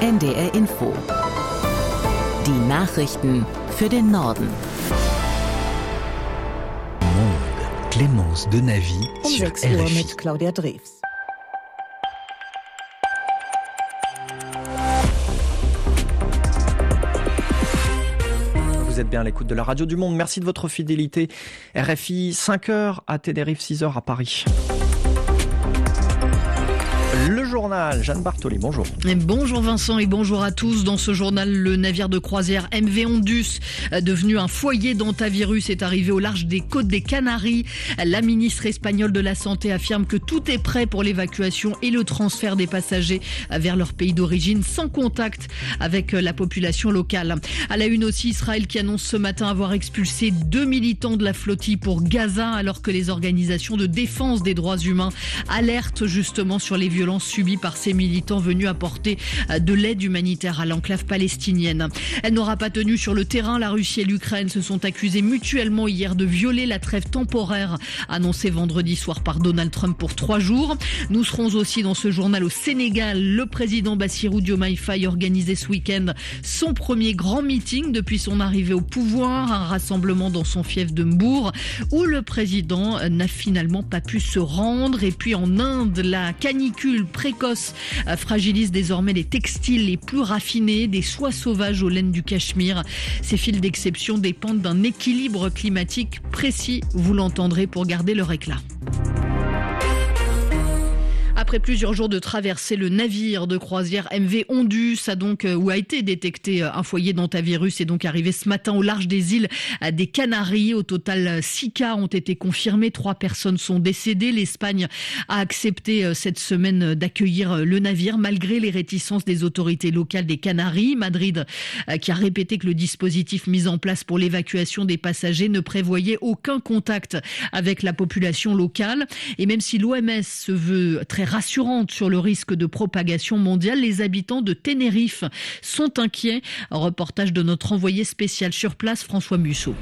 NDR Info. Die Nachrichten für den Norden. Monde, Clémence Denavy sur 6 Uhr RFI. mit Claudia Drews. Vous êtes bien à l'écoute de la radio du Monde. Merci de votre fidélité. RFI, 5h à Tenerife, 6h à Paris. Le journal, Jeanne Bartoli, bonjour. Et bonjour Vincent et bonjour à tous. Dans ce journal, le navire de croisière MV Ondus, devenu un foyer d'hantavirus, est arrivé au large des côtes des Canaries. La ministre espagnole de la Santé affirme que tout est prêt pour l'évacuation et le transfert des passagers vers leur pays d'origine sans contact avec la population locale. À la une aussi, Israël qui annonce ce matin avoir expulsé 2 militants de la flottille pour Gaza alors que les organisations de défense des droits humains alertent justement sur les violences subies par ces militants venus apporter de l'aide humanitaire à l'enclave palestinienne. Elle n'aura pas tenu sur le terrain. La Russie et l'Ukraine se sont accusées mutuellement hier de violer la trêve temporaire annoncée vendredi soir par Donald Trump pour 3 jours. Nous serons aussi dans ce journal au Sénégal. Le président Bassirou Diomaye Faye organisait ce week-end son premier grand meeting depuis son arrivée au pouvoir, un rassemblement dans son fief de Mbour où le président n'a finalement pas pu se rendre. Et puis en Inde, la canicule précoce fragilise désormais les textiles les plus raffinés, des soies sauvages aux laines du Cachemire. Ces fils d'exception dépendent d'un équilibre climatique précis, vous l'entendrez, pour garder leur éclat. Après plusieurs jours de traversée, le navire de croisière MV Ondus où a été détecté un foyer d'hantavirus est donc arrivé ce matin au large des îles des Canaries. Au total, 6 cas ont été confirmés, 3 personnes sont décédées. L'Espagne a accepté cette semaine d'accueillir le navire malgré les réticences des autorités locales des Canaries. Madrid qui a répété que le dispositif mis en place pour l'évacuation des passagers ne prévoyait aucun contact avec la population locale. Et même si l'OMS se veut très rassurante sur le risque de propagation mondiale, les habitants de Tenerife sont inquiets. Un reportage de notre envoyé spécial sur place, François Musso.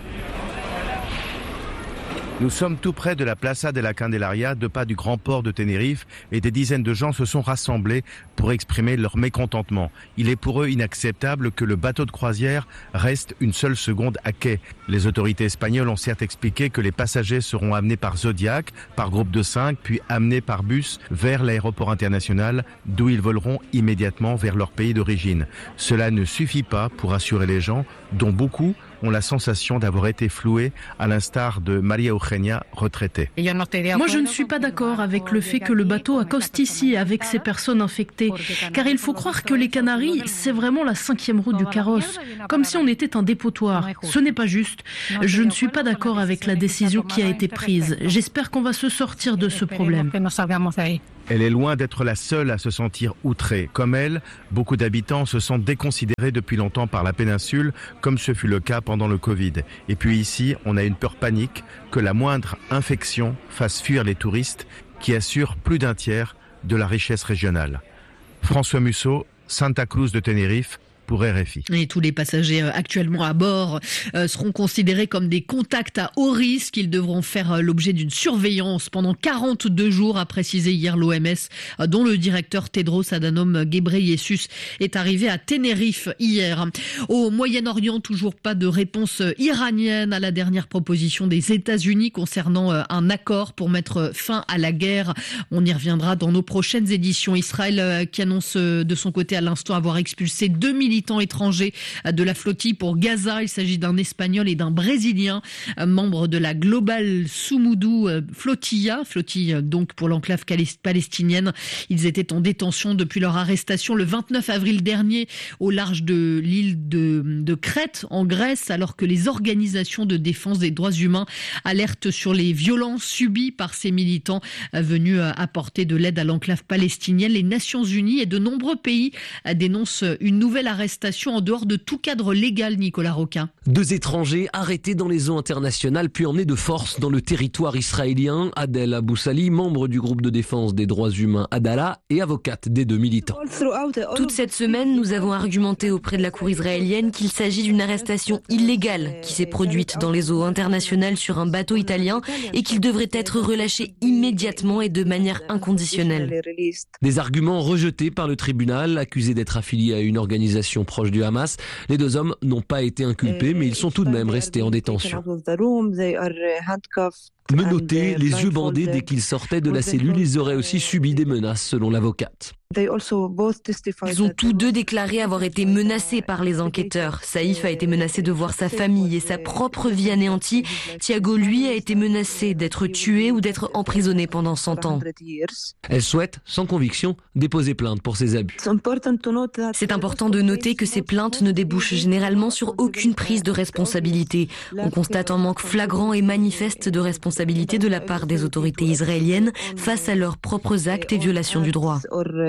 Nous sommes tout près de la Plaza de la Candelaria, 2 pas du grand port de Tenerife, et des dizaines de gens se sont rassemblés pour exprimer leur mécontentement. Il est pour eux inacceptable que le bateau de croisière reste une seule seconde à quai. Les autorités espagnoles ont certes expliqué que les passagers seront amenés par Zodiac, par groupe de 5, puis amenés par bus vers l'aéroport international, d'où ils voleront immédiatement vers leur pays d'origine. Cela ne suffit pas pour assurer les gens, dont beaucoup ont la sensation d'avoir été floués, à l'instar de Maria Eugenia, retraitée. Moi, je ne suis pas d'accord avec le fait que le bateau accoste ici avec ces personnes infectées, car il faut croire que les Canaries, c'est vraiment la 5e roue du carrosse, comme si on était un dépotoir. Ce n'est pas juste. Je ne suis pas d'accord avec la décision qui a été prise. J'espère qu'on va se sortir de ce problème. Elle est loin d'être la seule à se sentir outrée. Comme elle, beaucoup d'habitants se sentent déconsidérés depuis longtemps par la péninsule, comme ce fut le cas pendant le Covid. Et puis ici, on a une peur panique que la moindre infection fasse fuir les touristes qui assurent plus d'un tiers de la richesse régionale. François Musso, Santa Cruz de Tenerife, pour RFI. Et tous les passagers actuellement à bord seront considérés comme des contacts à haut risque. Ils devront faire l'objet d'une surveillance pendant 42 jours, a précisé hier l'OMS, dont le directeur Tedros Adhanom Ghebreyesus est arrivé à Tenerife hier. Au Moyen-Orient, toujours pas de réponse iranienne à la dernière proposition des États-Unis concernant un accord pour mettre fin à la guerre. On y reviendra dans nos prochaines éditions. Israël qui annonce de son côté à l'instant avoir expulsé 2 militants étrangers de la flottille pour Gaza. Il s'agit d'un Espagnol et d'un Brésilien, membres de la Global Sumudu Flotilla, flottille donc pour l'enclave palestinienne. Ils étaient en détention depuis leur arrestation le 29 avril dernier au large de l'île de Crète, en Grèce, alors que les organisations de défense des droits humains alertent sur les violences subies par ces militants venus apporter de l'aide à l'enclave palestinienne. Les Nations Unies et de nombreux pays dénoncent une nouvelle arrestation arrestations en dehors de tout cadre légal, Nicolas Roquin. 2 étrangers arrêtés dans les eaux internationales puis emmenés de force dans le territoire israélien. Adel Aboussali, membre du groupe de défense des droits humains Adala et avocate des 2 militants. Toute cette semaine, nous avons argumenté auprès de la cour israélienne qu'il s'agit d'une arrestation illégale qui s'est produite dans les eaux internationales sur un bateau italien et qu'il devrait être relâché immédiatement et de manière inconditionnelle. Des arguments rejetés par le tribunal, accusés d'être affiliés à une organisation proche du Hamas. Les 2 hommes n'ont pas été inculpés, mais ils sont tout de même restés en détention. Menottés, les yeux bandés dès qu'ils sortaient de la cellule, ils auraient aussi subi des menaces selon l'avocate. Ils ont tous 2 déclaré avoir été menacés par les enquêteurs. Saïf a été menacé de voir sa famille et sa propre vie anéantie. Thiago, lui, a été menacé d'être tué ou d'être emprisonné pendant 100 ans. Elle souhaite, sans conviction, déposer plainte pour ces abus. C'est important de noter que ces plaintes ne débouchent généralement sur aucune prise de responsabilité. On constate un manque flagrant et manifeste de responsabilité de la part des autorités israéliennes face à leurs propres actes et violations du droit.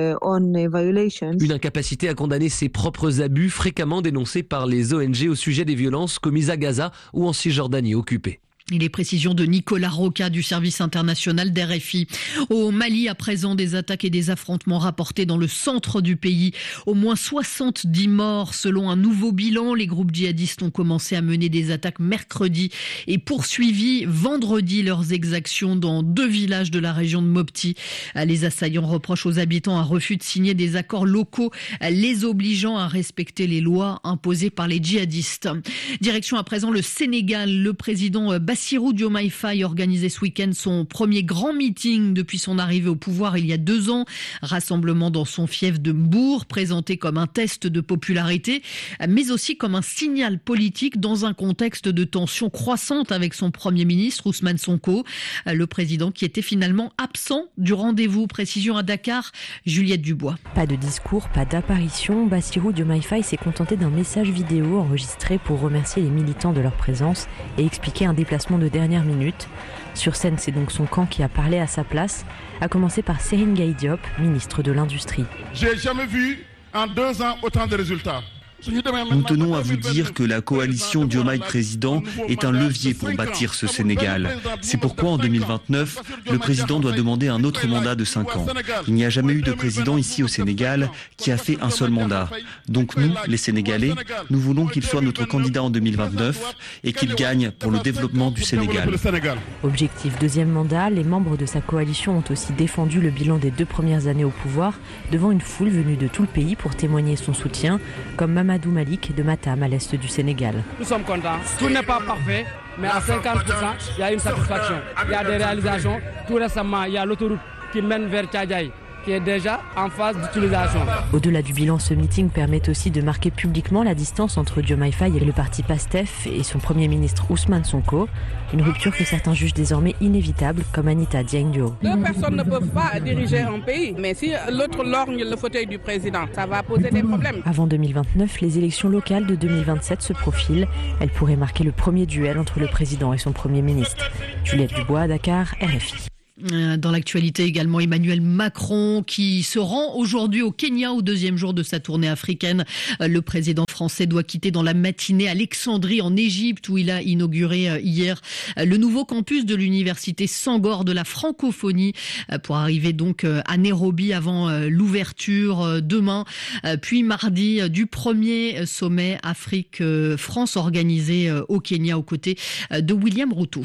Une incapacité à condamner ses propres abus fréquemment dénoncés par les ONG au sujet des violences commises à Gaza ou en Cisjordanie occupée. Les précisions de Nicolas Roca du service international d'RFI. Au Mali, à présent, des attaques et des affrontements rapportés dans le centre du pays. Au moins 70 morts selon un nouveau bilan. Les groupes djihadistes ont commencé à mener des attaques mercredi et poursuivi vendredi leurs exactions dans 2 villages de la région de Mopti. Les assaillants reprochent aux habitants un refus de signer des accords locaux les obligeant à respecter les lois imposées par les djihadistes. Direction à présent le Sénégal. Le président Bassirou Diomaye Faye organisait ce week-end son premier grand meeting depuis son arrivée au pouvoir il y a 2 ans. Rassemblement dans son fief de Mbour, présenté comme un test de popularité, mais aussi comme un signal politique dans un contexte de tension croissante avec son Premier ministre Ousmane Sonko. Le président qui était finalement absent du rendez-vous. Précision à Dakar, Juliette Dubois. Pas de discours, pas d'apparition. Bassirou Diomaye Faye s'est contenté d'un message vidéo enregistré pour remercier les militants de leur présence et expliquer un déplacement de dernière minute. Sur scène, c'est donc son camp qui a parlé à sa place, à commencer par Serigne Gueye Diop, ministre de l'Industrie. J'ai jamais vu en 2 ans autant de résultats. Nous tenons à vous dire que la coalition Diomaye Président est un levier pour bâtir ce Sénégal. C'est pourquoi en 2029, le président doit demander un autre mandat de 5 ans. Il n'y a jamais eu de président ici au Sénégal qui a fait un seul mandat. Donc nous, les Sénégalais, nous voulons qu'il soit notre candidat en 2029 et qu'il gagne pour le développement du Sénégal. Objectif 2e mandat, les membres de sa coalition ont aussi défendu le bilan des 2 premières années au pouvoir devant une foule venue de tout le pays pour témoigner son soutien, comme Mamadou Malik de Matam à l'est du Sénégal. Nous sommes contents. Tout n'est pas parfait, mais à 50%, il y a une satisfaction. Il y a des réalisations. Tout récemment, il y a l'autoroute qui mène vers Tchadjaï, qui est déjà en phase d'utilisation. Au-delà du bilan, ce meeting permet aussi de marquer publiquement la distance entre Diomaye Faye et le parti PASTEF et son Premier ministre Ousmane Sonko. Une rupture que certains jugent désormais inévitable, comme Anita Diengdio. 2 personnes ne peuvent pas diriger un pays, mais si l'autre lorgne le fauteuil du président, ça va poser des problèmes. Avant 2029, les élections locales de 2027 se profilent. Elles pourraient marquer le premier duel entre le président et son Premier ministre. Juliette Dubois, Dakar, RFI. Dans l'actualité également, Emmanuel Macron qui se rend aujourd'hui au Kenya au 2e jour de sa tournée africaine. Le président français doit quitter dans la matinée Alexandrie en Égypte où il a inauguré hier le nouveau campus de l'université Sangor de la francophonie pour arriver donc à Nairobi avant l'ouverture demain puis mardi du premier sommet Afrique-France organisé au Kenya aux côtés de William Ruto.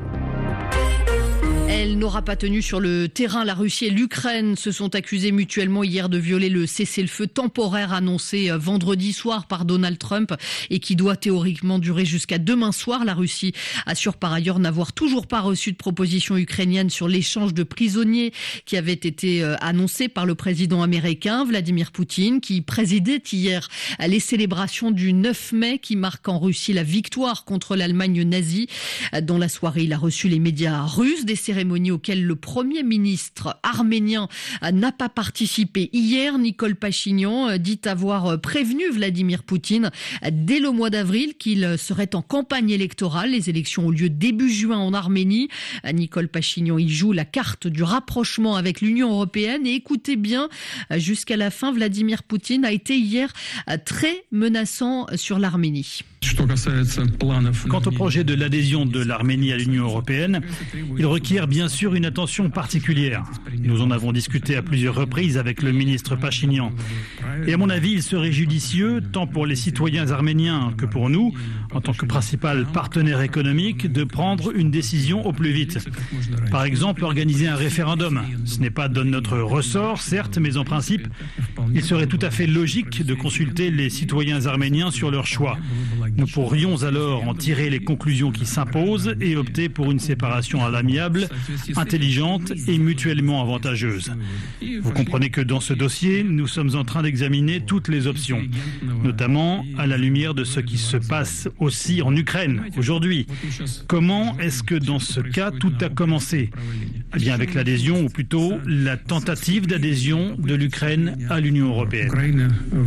Elle n'aura pas tenu sur le terrain. La Russie et l'Ukraine se sont accusés mutuellement hier de violer le cessez-le-feu temporaire annoncé vendredi soir par Donald Trump et qui doit théoriquement durer jusqu'à demain soir. La Russie assure par ailleurs n'avoir toujours pas reçu de proposition ukrainienne sur l'échange de prisonniers qui avait été annoncé par le président américain Vladimir Poutine, qui présidait hier les célébrations du 9 mai qui marque en Russie la victoire contre l'Allemagne nazie. Dans la soirée, il a reçu les médias russes. Des cérémonies cérémonie auquel le Premier ministre arménien n'a pas participé. Hier, Nicole Pachinian dit avoir prévenu Vladimir Poutine dès le mois d'avril qu'il serait en campagne électorale. Les élections ont lieu début juin en Arménie. Nicole Pachinian y joue la carte du rapprochement avec l'Union européenne. Et écoutez bien, jusqu'à la fin, Vladimir Poutine a été hier très menaçant sur l'Arménie. Quant au projet de l'adhésion de l'Arménie à l'Union européenne, il requiert bien sûr une attention particulière. Nous en avons discuté à plusieurs reprises avec le ministre Pachinian. Et à mon avis, il serait judicieux, tant pour les citoyens arméniens que pour nous, en tant que principal partenaire économique, de prendre une décision au plus vite. Par exemple, organiser un référendum. Ce n'est pas de notre ressort, certes, mais en principe, il serait tout à fait logique de consulter les citoyens arméniens sur leur choix. Nous pourrions alors en tirer les conclusions qui s'imposent et opter pour une séparation à l'amiable, intelligente et mutuellement avantageuse. Vous comprenez que dans ce dossier, nous sommes en train d'examiner toutes les options, notamment à la lumière de ce qui se passe aussi en Ukraine aujourd'hui. Comment est-ce que dans ce cas, tout a commencé ? Eh bien avec l'adhésion, ou plutôt la tentative d'adhésion de l'Ukraine à l'Union européenne.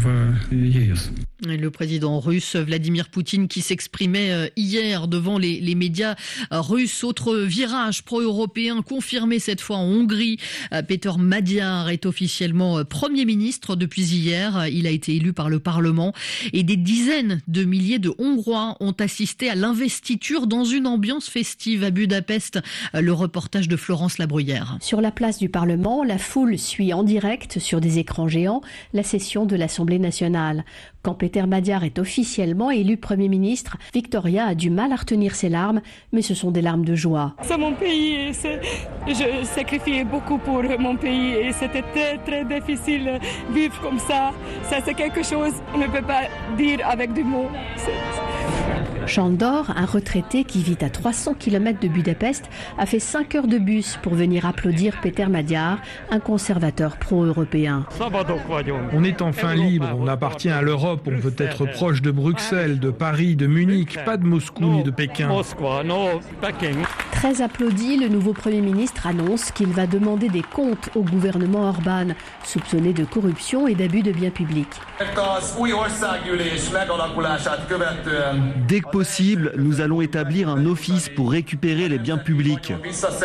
Le président russe Vladimir Poutine qui s'exprimait hier devant les médias russes. Autre virage pro-européen confirmé cette fois en Hongrie. Péter Magyar est officiellement Premier ministre depuis hier. Il a été élu par le Parlement et des dizaines de milliers de Hongrois ont assisté à l'investiture dans une ambiance festive à Budapest. Le reportage de Florence Labruyère. Sur la place du Parlement, la foule suit en direct sur des écrans géants la session de l'Assemblée nationale. Quand Péter Magyar est officiellement élu Premier ministre, Victoria a du mal à retenir ses larmes, mais ce sont des larmes de joie. C'est mon pays et je sacrifiais beaucoup pour mon pays et c'était très très difficile de vivre comme ça. Ça c'est quelque chose qu'on ne peut pas dire avec des mots. Sándor, un retraité qui vit à 300 km de Budapest, a fait 5 heures de bus pour venir applaudir Péter Magyar, un conservateur pro-européen. On est enfin libre, on appartient à l'Europe, on peut être proche de Bruxelles, de Paris, de Munich, pas de Moscou ni de Pékin. Très applaudi, le nouveau Premier ministre annonce qu'il va demander des comptes au gouvernement Orban, soupçonné de corruption et d'abus de biens publics. Dès que possible, nous allons établir un office pour récupérer les biens publics.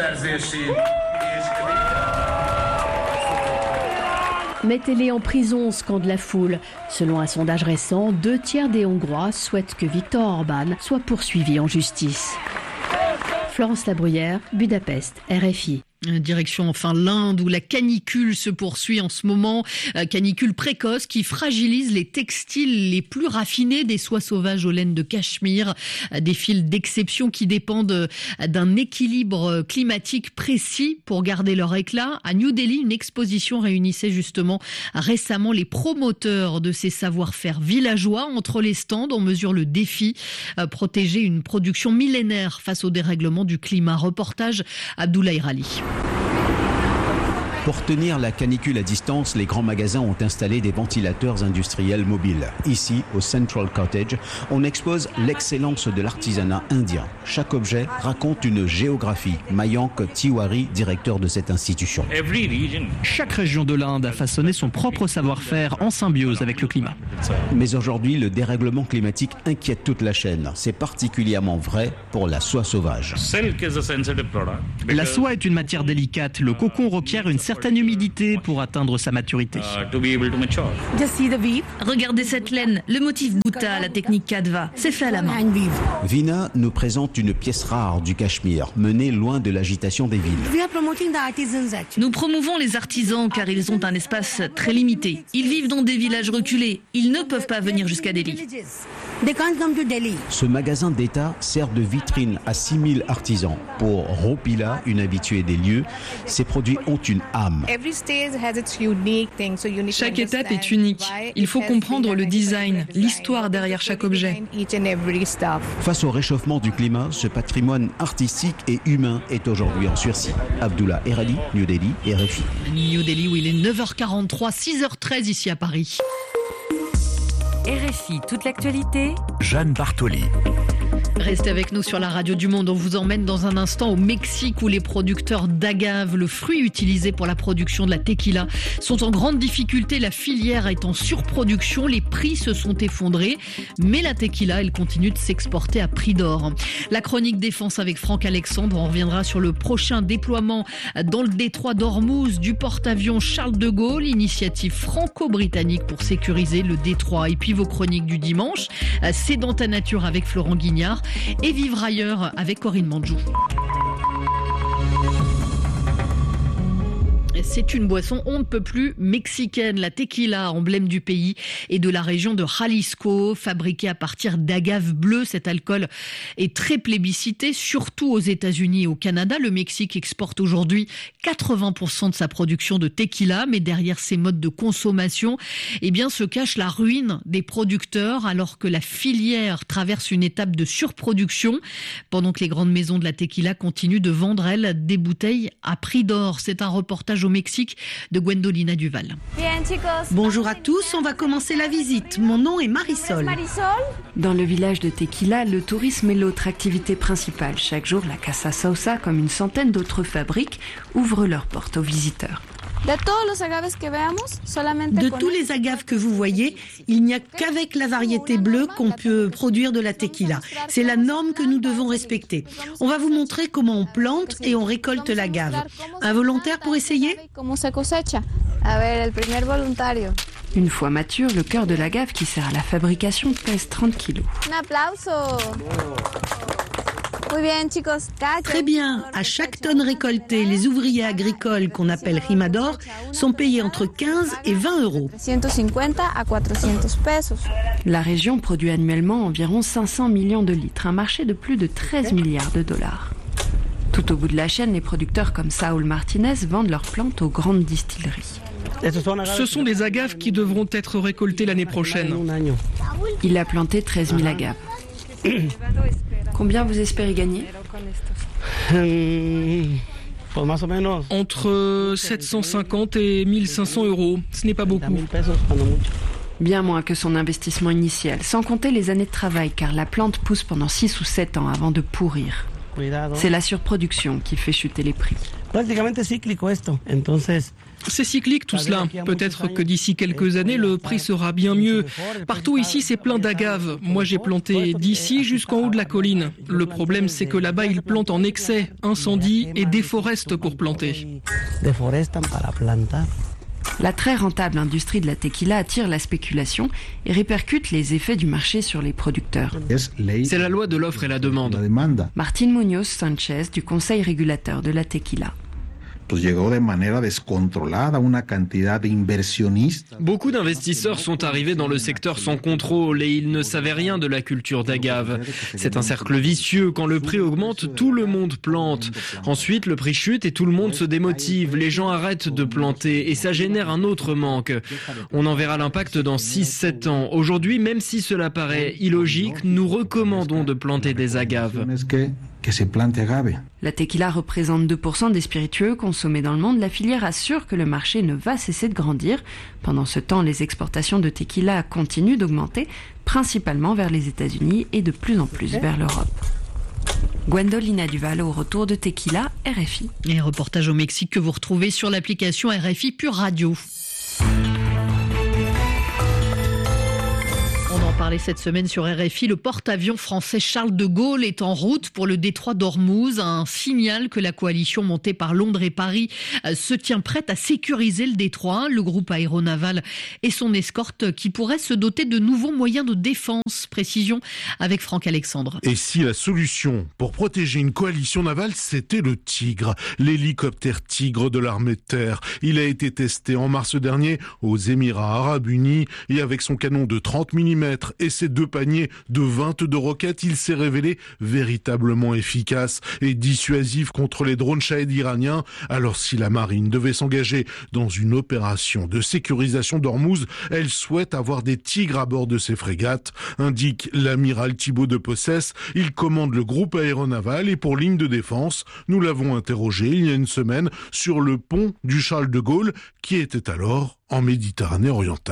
Mettez-les en prison, scande la foule. Selon un sondage récent, 2/3 des Hongrois souhaitent que Viktor Orban soit poursuivi en justice. Florence Labruyère, Budapest, RFI. Direction enfin l'Inde où la canicule se poursuit en ce moment. Canicule précoce qui fragilise les textiles les plus raffinés des soies sauvages aux laines de Cachemire. Des fils d'exception qui dépendent d'un équilibre climatique précis pour garder leur éclat. À New Delhi, une exposition réunissait justement récemment les promoteurs de ces savoir-faire villageois. Entre les stands, on mesure le défi. Protéger une production millénaire face au dérèglement du climat. Reportage Abdoulaye Rali. Pour tenir la canicule à distance, les grands magasins ont installé des ventilateurs industriels mobiles. Ici, au Central Cottage, on expose l'excellence de l'artisanat indien. Chaque objet raconte une géographie. Mayank Tiwari, directeur de cette institution. Chaque région de l'Inde a façonné son propre savoir-faire en symbiose avec le climat. Mais aujourd'hui, le dérèglement climatique inquiète toute la chaîne. C'est particulièrement vrai pour la soie sauvage. La soie est une matière délicate. Le cocon requiert une certaine humidité pour atteindre sa maturité. Regardez cette laine, le motif Bhuta, la technique Kadva, c'est fait à la main. Vina nous présente une pièce rare du Cachemire, menée loin de l'agitation des villes. Nous promouvons les artisans car ils ont un espace très limité. Ils vivent dans des villages reculés. Ils ne peuvent pas venir jusqu'à Delhi. Ce magasin d'État sert de vitrine à 6000 artisans. Pour Ropila, une habituée des lieux, ces produits ont une âme. Chaque étape est unique. Il faut comprendre le design, l'histoire derrière chaque objet. Face au réchauffement du climat, ce patrimoine artistique et humain est aujourd'hui en sursis. Abdullah Erali, New Delhi, RFI. New Delhi où il est 9h43, 6h13 ici à Paris. RFI, toute l'actualité. Jeanne Bartoli. Restez avec nous sur la radio du Monde. On vous emmène dans un instant au Mexique où les producteurs d'agave, le fruit utilisé pour la production de la tequila, sont en grande difficulté. La filière est en surproduction, les prix se sont effondrés. Mais la tequila, elle continue de s'exporter à prix d'or. La chronique défense avec Franck Alexandre. On reviendra sur le prochain déploiement dans le détroit d'Ormuz du porte-avions Charles de Gaulle, initiative franco-britannique pour sécuriser le détroit. Et puis vos chroniques du dimanche, c'est dans ta nature avec Florent Guignard et Vivre ailleurs avec Corinne Manjou. C'est une boisson on ne peut plus mexicaine. La tequila, emblème du pays et de la région de Jalisco, fabriquée à partir d'agave bleue. Cet alcool est très plébiscité, surtout aux États-Unis et au Canada. Le Mexique exporte aujourd'hui 80% de sa production de tequila, mais derrière ces modes de consommation, se cache la ruine des producteurs, alors que la filière traverse une étape de surproduction, pendant que les grandes maisons de la tequila continuent de vendre, elles, des bouteilles à prix d'or. C'est un reportage au Mexique de Gwendolina Duval. Bonjour à tous, on va commencer la visite. Mon nom est Marisol. Dans le village de Tequila, le tourisme est l'autre activité principale. Chaque jour, la Casa Sausa, comme une centaine d'autres fabriques, ouvre leurs portes aux visiteurs. De tous les agaves que vous voyez, il n'y a qu'avec la variété bleue qu'on peut produire de la tequila. C'est la norme que nous devons respecter. On va vous montrer comment on plante et on récolte l'agave. Un volontaire pour essayer ? Une fois mature, le cœur de l'agave qui sert à la fabrication pèse 30 kilos. Très bien. À chaque tonne récoltée, les ouvriers agricoles qu'on appelle rimador sont payés entre 15 et 20 euros. La région produit annuellement environ 500 millions de litres, un marché de plus de 13 milliards de dollars. Tout au bout de la chaîne, les producteurs comme Saúl Martínez vendent leurs plantes aux grandes distilleries. Ce sont des agaves qui devront être récoltées l'année prochaine. Il a planté 13 000 agaves. Combien vous espérez gagner ? Entre 750 et 1500 euros. Ce n'est pas beaucoup. Bien moins que son investissement initial, sans compter les années de travail, car la plante pousse pendant 6 ou 7 ans avant de pourrir. C'est la surproduction qui fait chuter les prix. C'est cyclique tout cela. Peut-être que d'ici quelques années, le prix sera bien mieux. Partout ici, c'est plein d'agaves. Moi, j'ai planté d'ici jusqu'en haut de la colline. Le problème, c'est que là-bas, ils plantent en excès, incendient et déforestent pour planter. La très rentable industrie de la tequila attire la spéculation et répercute les effets du marché sur les producteurs. C'est la loi de l'offre et la demande. Martín Muñoz Sánchez du Conseil régulateur de la tequila. Beaucoup d'investisseurs sont arrivés dans le secteur sans contrôle et ils ne savaient rien de la culture d'agave. C'est un cercle vicieux. Quand le prix augmente, tout le monde plante. Ensuite, le prix chute et tout le monde se démotive. Les gens arrêtent de planter et ça génère un autre manque. On en verra l'impact dans 6-7 ans. Aujourd'hui, même si cela paraît illogique, nous recommandons de planter des agaves. La tequila représente 2% des spiritueux consommés dans le monde. La filière assure que le marché ne va cesser de grandir. Pendant ce temps, les exportations de tequila continuent d'augmenter, principalement vers les États-Unis et de plus en plus vers l'Europe. Gwendolina Duval au retour de Tequila, RFI. Et reportage au Mexique que vous retrouvez sur l'application RFI Pure Radio. On en parlait cette semaine sur RFI. Le porte-avions français Charles de Gaulle est en route pour le détroit d'Ormuz. Un signal que la coalition montée par Londres et Paris se tient prête à sécuriser le détroit. Le groupe aéronaval et son escorte qui pourrait se doter de nouveaux moyens de défense. Précision avec Franck Alexandre. Et si la solution pour protéger une coalition navale, c'était le Tigre, l'hélicoptère Tigre de l'armée de terre. Il a été testé en mars dernier aux Émirats Arabes Unis et avec son canon de 30 mm et ses 2 paniers de 22 roquettes, il s'est révélé véritablement efficace et dissuasif contre les drones Shahed iraniens. Alors si la marine devait s'engager dans une opération de sécurisation d'Ormuz, elle souhaite avoir des Tigres à bord de ses frégates, indique l'amiral Thibaut de Possès. Il commande le groupe aéronaval et pour ligne de défense, nous l'avons interrogé il y a une semaine sur le pont du Charles de Gaulle qui était alors en Méditerranée orientale.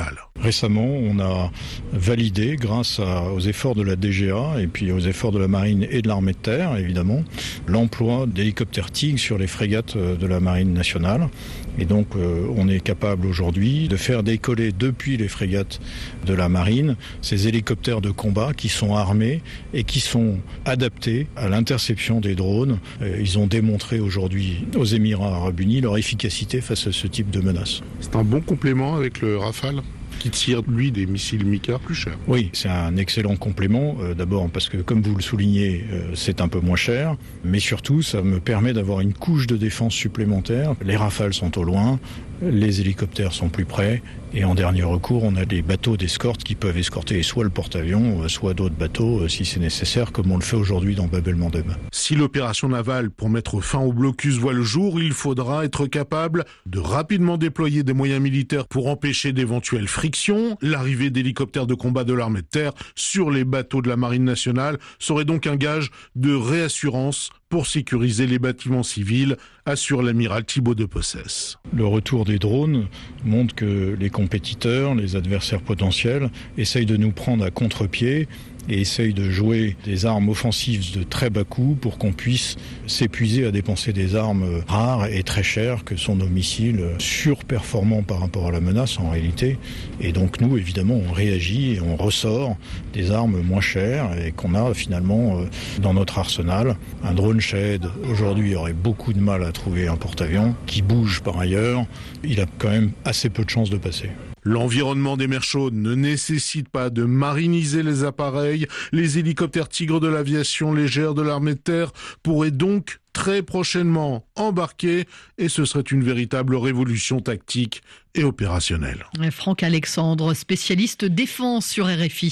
Récemment, on a validé, grâce aux efforts de la DGA et puis aux efforts de la Marine et de l'Armée de Terre, évidemment, l'emploi d'hélicoptères Tigre sur les frégates de la Marine nationale. Et donc, on est capable aujourd'hui de faire décoller depuis les frégates de la Marine ces hélicoptères de combat qui sont armés et qui sont adaptés à l'interception des drones. Ils ont démontré aujourd'hui aux Émirats arabes unis leur efficacité face à ce type de menace. C'est un bon complément avec le Rafale qui tire, lui, des missiles Mika plus chers. Oui, c'est un excellent complément. D'abord parce que, comme vous le soulignez, c'est un peu moins cher. Mais surtout, ça me permet d'avoir une couche de défense supplémentaire. Les Rafales sont au loin, les hélicoptères sont plus près. Et en dernier recours, on a des bateaux d'escorte qui peuvent escorter soit le porte-avions, soit d'autres bateaux, si c'est nécessaire, comme on le fait aujourd'hui dans Bab el-Mandeb. Si l'opération navale pour mettre fin au blocus voit le jour, il faudra être capable de rapidement déployer des moyens militaires pour empêcher d'éventuelles frictions. L'arrivée d'hélicoptères de combat de l'armée de terre sur les bateaux de la Marine nationale serait donc un gage de réassurance pour sécuriser les bâtiments civils, assure l'amiral Thibaut de Possès. Le retour des drones montre que les compétiteurs, les adversaires potentiels, essayent de nous prendre à contre-pied et essayent de jouer des armes offensives de très bas coût pour qu'on puisse s'épuiser à dépenser des armes rares et très chères que sont nos missiles, surperformants par rapport à la menace en réalité. Et donc nous, évidemment, on réagit et on ressort des armes moins chères et qu'on a finalement dans notre arsenal. Un drone Shahed, aujourd'hui, aurait beaucoup de mal à trouver un porte-avions qui bouge par ailleurs. Il a quand même assez peu de chances de passer. L'environnement des mers chaudes ne nécessite pas de mariniser les appareils. Les hélicoptères Tigre de l'aviation légère de l'armée de terre pourraient donc très prochainement embarquer et ce serait une véritable révolution tactique et opérationnelle. Franck Alexandre, spécialiste défense sur RFI.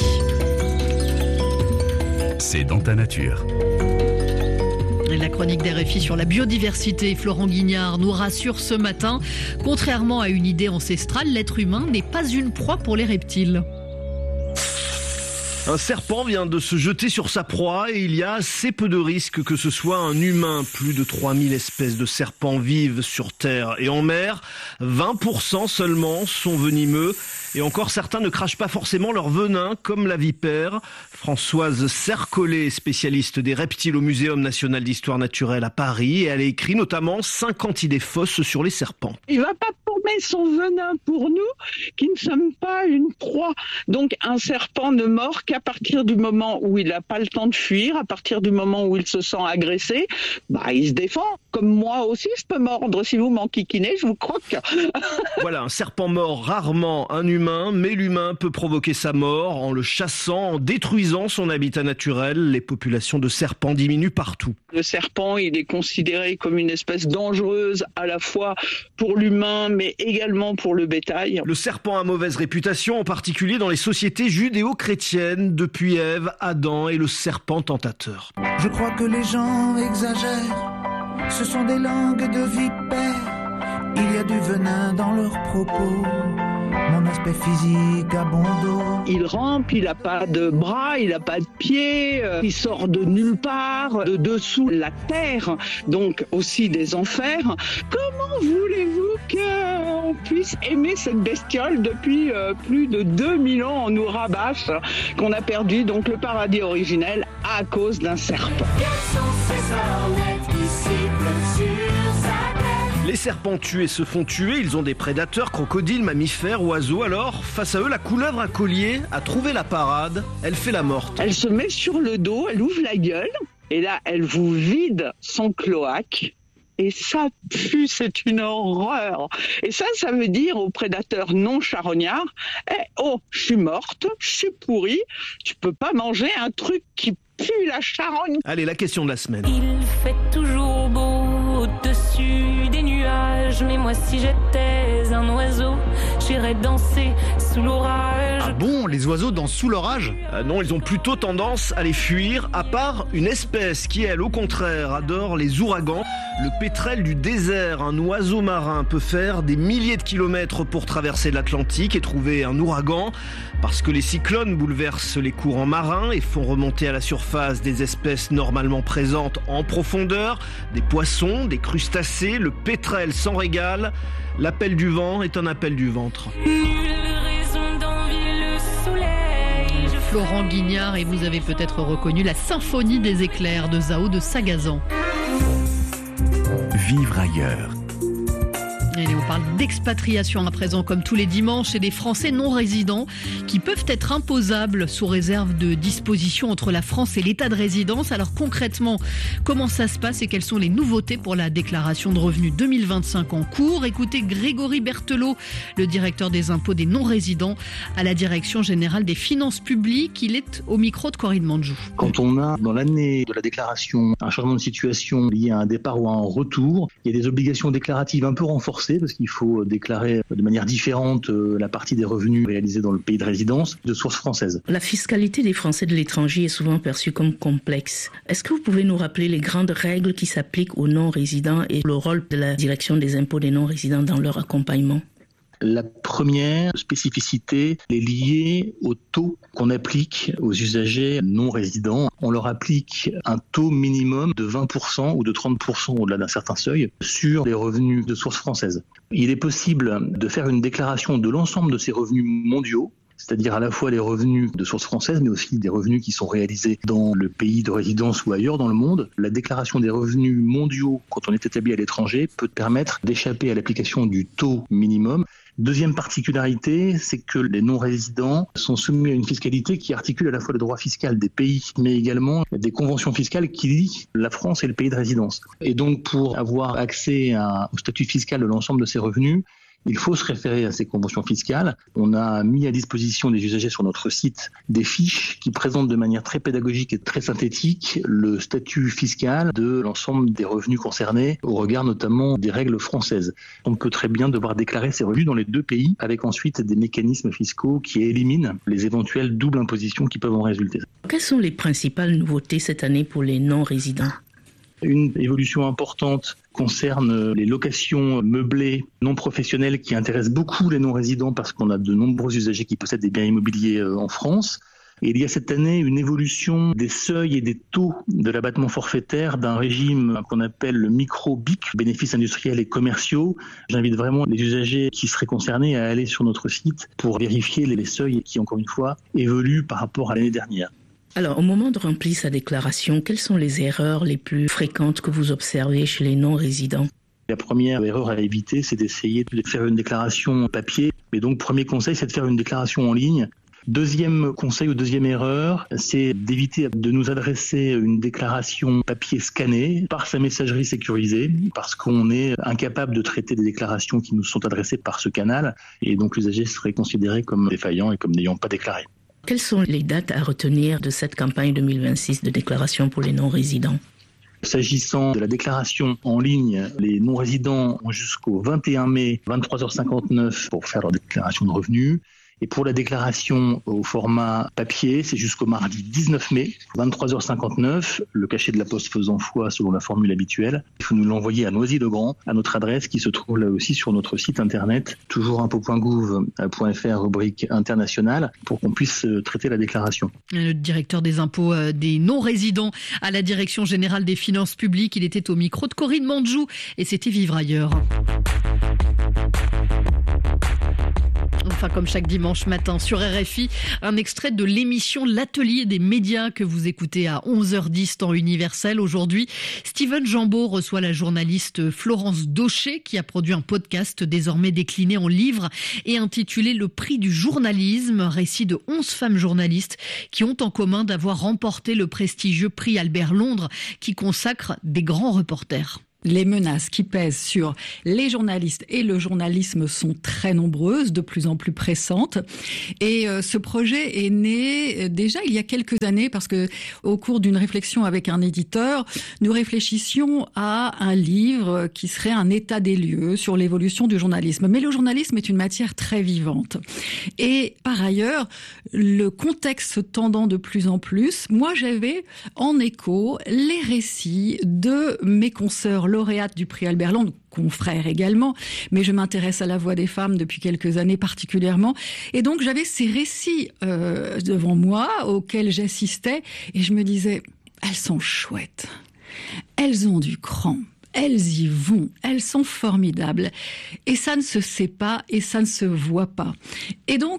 C'est dans ta nature. La chronique d'RFI sur la biodiversité, Florent Guignard nous rassure ce matin. Contrairement à une idée ancestrale, l'être humain n'est pas une proie pour les reptiles. Un serpent vient de se jeter sur sa proie et il y a assez peu de risques que ce soit un humain. Plus de 3000 espèces de serpents vivent sur terre et en mer. 20% seulement sont venimeux. Et encore, certains ne crachent pas forcément leur venin, comme la vipère. Françoise Sercollet, spécialiste des reptiles au Muséum national d'histoire naturelle à Paris. Et elle a écrit notamment 50 idées fausses sur les serpents. Il ne va pas former son venin pour nous, qui ne sommes pas une proie. Donc un serpent ne mord qu'à partir du moment où il n'a pas le temps de fuir, à partir du moment où il se sent agressé, il se défend. Comme moi aussi, je peux mordre. Si vous m'enquiquinez, je vous croque. Voilà, un serpent mord rarement un humain, mais l'humain peut provoquer sa mort en le chassant, en détruisant son habitat naturel. Les populations de serpents diminuent partout. Le serpent, il est considéré comme une espèce dangereuse à la fois pour l'humain, mais également pour le bétail. Le serpent a mauvaise réputation, en particulier dans les sociétés judéo-chrétiennes, depuis Ève, Adam et le serpent tentateur. Je crois que les gens exagèrent, ce sont des langues de vipères, il y a du venin dans leurs propos. Mon aspect physique a bon dos. Il rampe, il n'a pas de bras, il n'a pas de pieds, il sort de nulle part, de dessous la terre, donc aussi des enfers. Comment voulez-vous qu'on puisse aimer cette bestiole depuis plus de 2000 ans? On nous rabâche qu'on a perdu donc le paradis originel à cause d'un serpent. Les serpents tués se font tuer, ils ont des prédateurs, crocodiles, mammifères, oiseaux. Alors, face à eux, la couleuvre à collier a trouvé la parade, elle fait la morte. Elle se met sur le dos, elle ouvre la gueule, et là, elle vous vide son cloaque. Et ça pue, c'est une horreur. Et ça veut dire aux prédateurs non charognards, je suis morte, je suis pourrie, tu peux pas manger un truc qui pue la charogne. Allez, la question de la semaine. Il fait toujours beau au-dessus des nuages, mais moi si j'étais un oiseau, j'irais danser sous l'orage. Ah bon, les oiseaux dansent sous l'orage ? Non, ils ont plutôt tendance à les fuir, à part une espèce qui, elle, au contraire, adore les ouragans. Le pétrel du désert, un oiseau marin, peut faire des milliers de kilomètres pour traverser l'Atlantique et trouver un ouragan, parce que les cyclones bouleversent les courants marins et font remonter à la surface des espèces normalement présentes en profondeur, des poissons, des crustacés. Le pétrel s'en régale. L'appel du vent est un appel du ventre. Nulle raison d'envie. Florent Guignard et vous avez peut-être reconnu la symphonie des éclairs de Zao de Sagazan. Vivre ailleurs. Et on parle d'expatriation à présent, comme tous les dimanches, et des Français non résidents qui peuvent être imposables sous réserve de dispositions entre la France et l'État de résidence. Alors concrètement, comment ça se passe et quelles sont les nouveautés pour la déclaration de revenus 2025 en cours? Écoutez Grégory Berthelot, le directeur des impôts des non-résidents à la Direction générale des finances publiques. Il est au micro de Corinne Manjou. Quand on a dans l'année de la déclaration un changement de situation lié à un départ ou à un retour, il y a des obligations déclaratives un peu renforcées parce qu'il faut déclarer de manière différente la partie des revenus réalisés dans le pays de résidence de source française. La fiscalité des Français de l'étranger est souvent perçue comme complexe. Est-ce que vous pouvez nous rappeler les grandes règles qui s'appliquent aux non-résidents et le rôle de la direction des impôts des non-résidents dans leur accompagnement ? La première spécificité est liée au taux qu'on applique aux usagers non résidents. On leur applique un taux minimum de 20% ou de 30% au-delà d'un certain seuil sur les revenus de source française. Il est possible de faire une déclaration de l'ensemble de ces revenus mondiaux, c'est-à-dire à la fois les revenus de source française, mais aussi des revenus qui sont réalisés dans le pays de résidence ou ailleurs dans le monde. La déclaration des revenus mondiaux, quand on est établi à l'étranger, peut permettre d'échapper à l'application du taux minimum. Deuxième particularité, c'est que les non-résidents sont soumis à une fiscalité qui articule à la fois le droit fiscal des pays, mais également des conventions fiscales qui lient la France et le pays de résidence. Et donc, pour avoir accès au statut fiscal de l'ensemble de ces revenus, il faut se référer à ces conventions fiscales. On a mis à disposition des usagers sur notre site des fiches qui présentent de manière très pédagogique et très synthétique le statut fiscal de l'ensemble des revenus concernés, au regard notamment des règles françaises. On peut très bien devoir déclarer ces revenus dans les deux pays, avec ensuite des mécanismes fiscaux qui éliminent les éventuelles doubles impositions qui peuvent en résulter. Quelles sont les principales nouveautés cette année pour les non-résidents ? Une évolution importante concerne les locations meublées non professionnelles qui intéressent beaucoup les non-résidents parce qu'on a de nombreux usagers qui possèdent des biens immobiliers en France. Et il y a cette année une évolution des seuils et des taux de l'abattement forfaitaire d'un régime qu'on appelle le micro-BIC, bénéfices industriels et commerciaux. J'invite vraiment les usagers qui seraient concernés à aller sur notre site pour vérifier les seuils qui, encore une fois, évoluent par rapport à l'année dernière. Alors, au moment de remplir sa déclaration, quelles sont les erreurs les plus fréquentes que vous observez chez les non-résidents ? La première erreur à éviter, c'est d'essayer de faire une déclaration papier. Mais donc, premier conseil, c'est de faire une déclaration en ligne. Deuxième conseil ou deuxième erreur, c'est d'éviter de nous adresser une déclaration papier scannée par sa messagerie sécurisée, parce qu'on est incapable de traiter des déclarations qui nous sont adressées par ce canal. Et donc, l'usager serait considéré comme défaillant et comme n'ayant pas déclaré. Quelles sont les dates à retenir de cette campagne 2026 de déclaration pour les non-résidents ? S'agissant de la déclaration en ligne, les non-résidents ont jusqu'au 21 mai, 23h59 pour faire leur déclaration de revenus. Et pour la déclaration au format papier, c'est jusqu'au mardi 19 mai, 23h59, le cachet de la poste faisant foi selon la formule habituelle. Il faut nous l'envoyer à Noisy-le-Grand, à notre adresse qui se trouve là aussi sur notre site internet, toujoursimpôts.gouv.fr, rubrique internationale, pour qu'on puisse traiter la déclaration. Le directeur des impôts des non-résidents à la Direction générale des finances publiques, il était au micro de Corinne Manjou et c'était Vivre ailleurs. Enfin, comme chaque dimanche matin sur RFI, un extrait de l'émission L'Atelier des médias que vous écoutez à 11h10 temps universel. Aujourd'hui, Steven Jambeau reçoit la journaliste Florence Daucher qui a produit un podcast désormais décliné en livre et intitulé Le prix du journalisme, récit de 11 femmes journalistes qui ont en commun d'avoir remporté le prestigieux prix Albert Londres qui consacre des grands reporters. Les menaces qui pèsent sur les journalistes et le journalisme sont très nombreuses, de plus en plus pressantes. Et ce projet est né déjà il y a quelques années parce que au cours d'une réflexion avec un éditeur, nous réfléchissions à un livre qui serait un état des lieux sur l'évolution du journalisme. Mais le journalisme est une matière très vivante. Et par ailleurs, le contexte se tendant de plus en plus, moi j'avais en écho les récits de mes consoeurs lauréate du prix Albert Londres, confrère également, mais je m'intéresse à la voix des femmes depuis quelques années particulièrement. Et donc, j'avais ces récits devant moi auxquels j'assistais et je me disais, elles sont chouettes, elles ont du cran. Elles y vont, elles sont formidables. Et ça ne se sait pas et ça ne se voit pas. Et donc,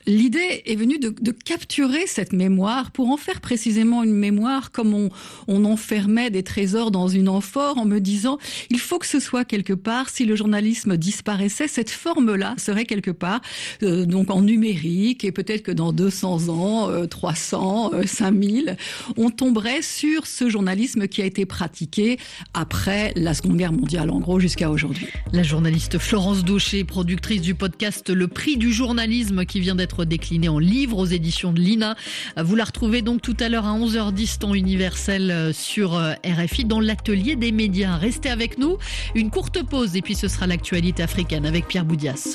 l'idée est venue de capturer cette mémoire pour en faire précisément une mémoire comme on enfermait des trésors dans une amphore en me disant il faut que ce soit quelque part. Si le journalisme disparaissait, cette forme-là serait quelque part donc en numérique et peut-être que dans 200 ans, 300, 5000, on tomberait sur ce journalisme qui a été pratiqué après la Seconde Guerre mondiale, en gros, jusqu'à aujourd'hui. La journaliste Florence Daucher, productrice du podcast Le Prix du journalisme qui vient d'être décliné en livre aux éditions de l'INA. Vous la retrouvez donc tout à l'heure à 11h10 temps universel sur RFI dans l'atelier des médias. Restez avec nous, une courte pause et puis ce sera l'actualité africaine avec Pierre Boudias.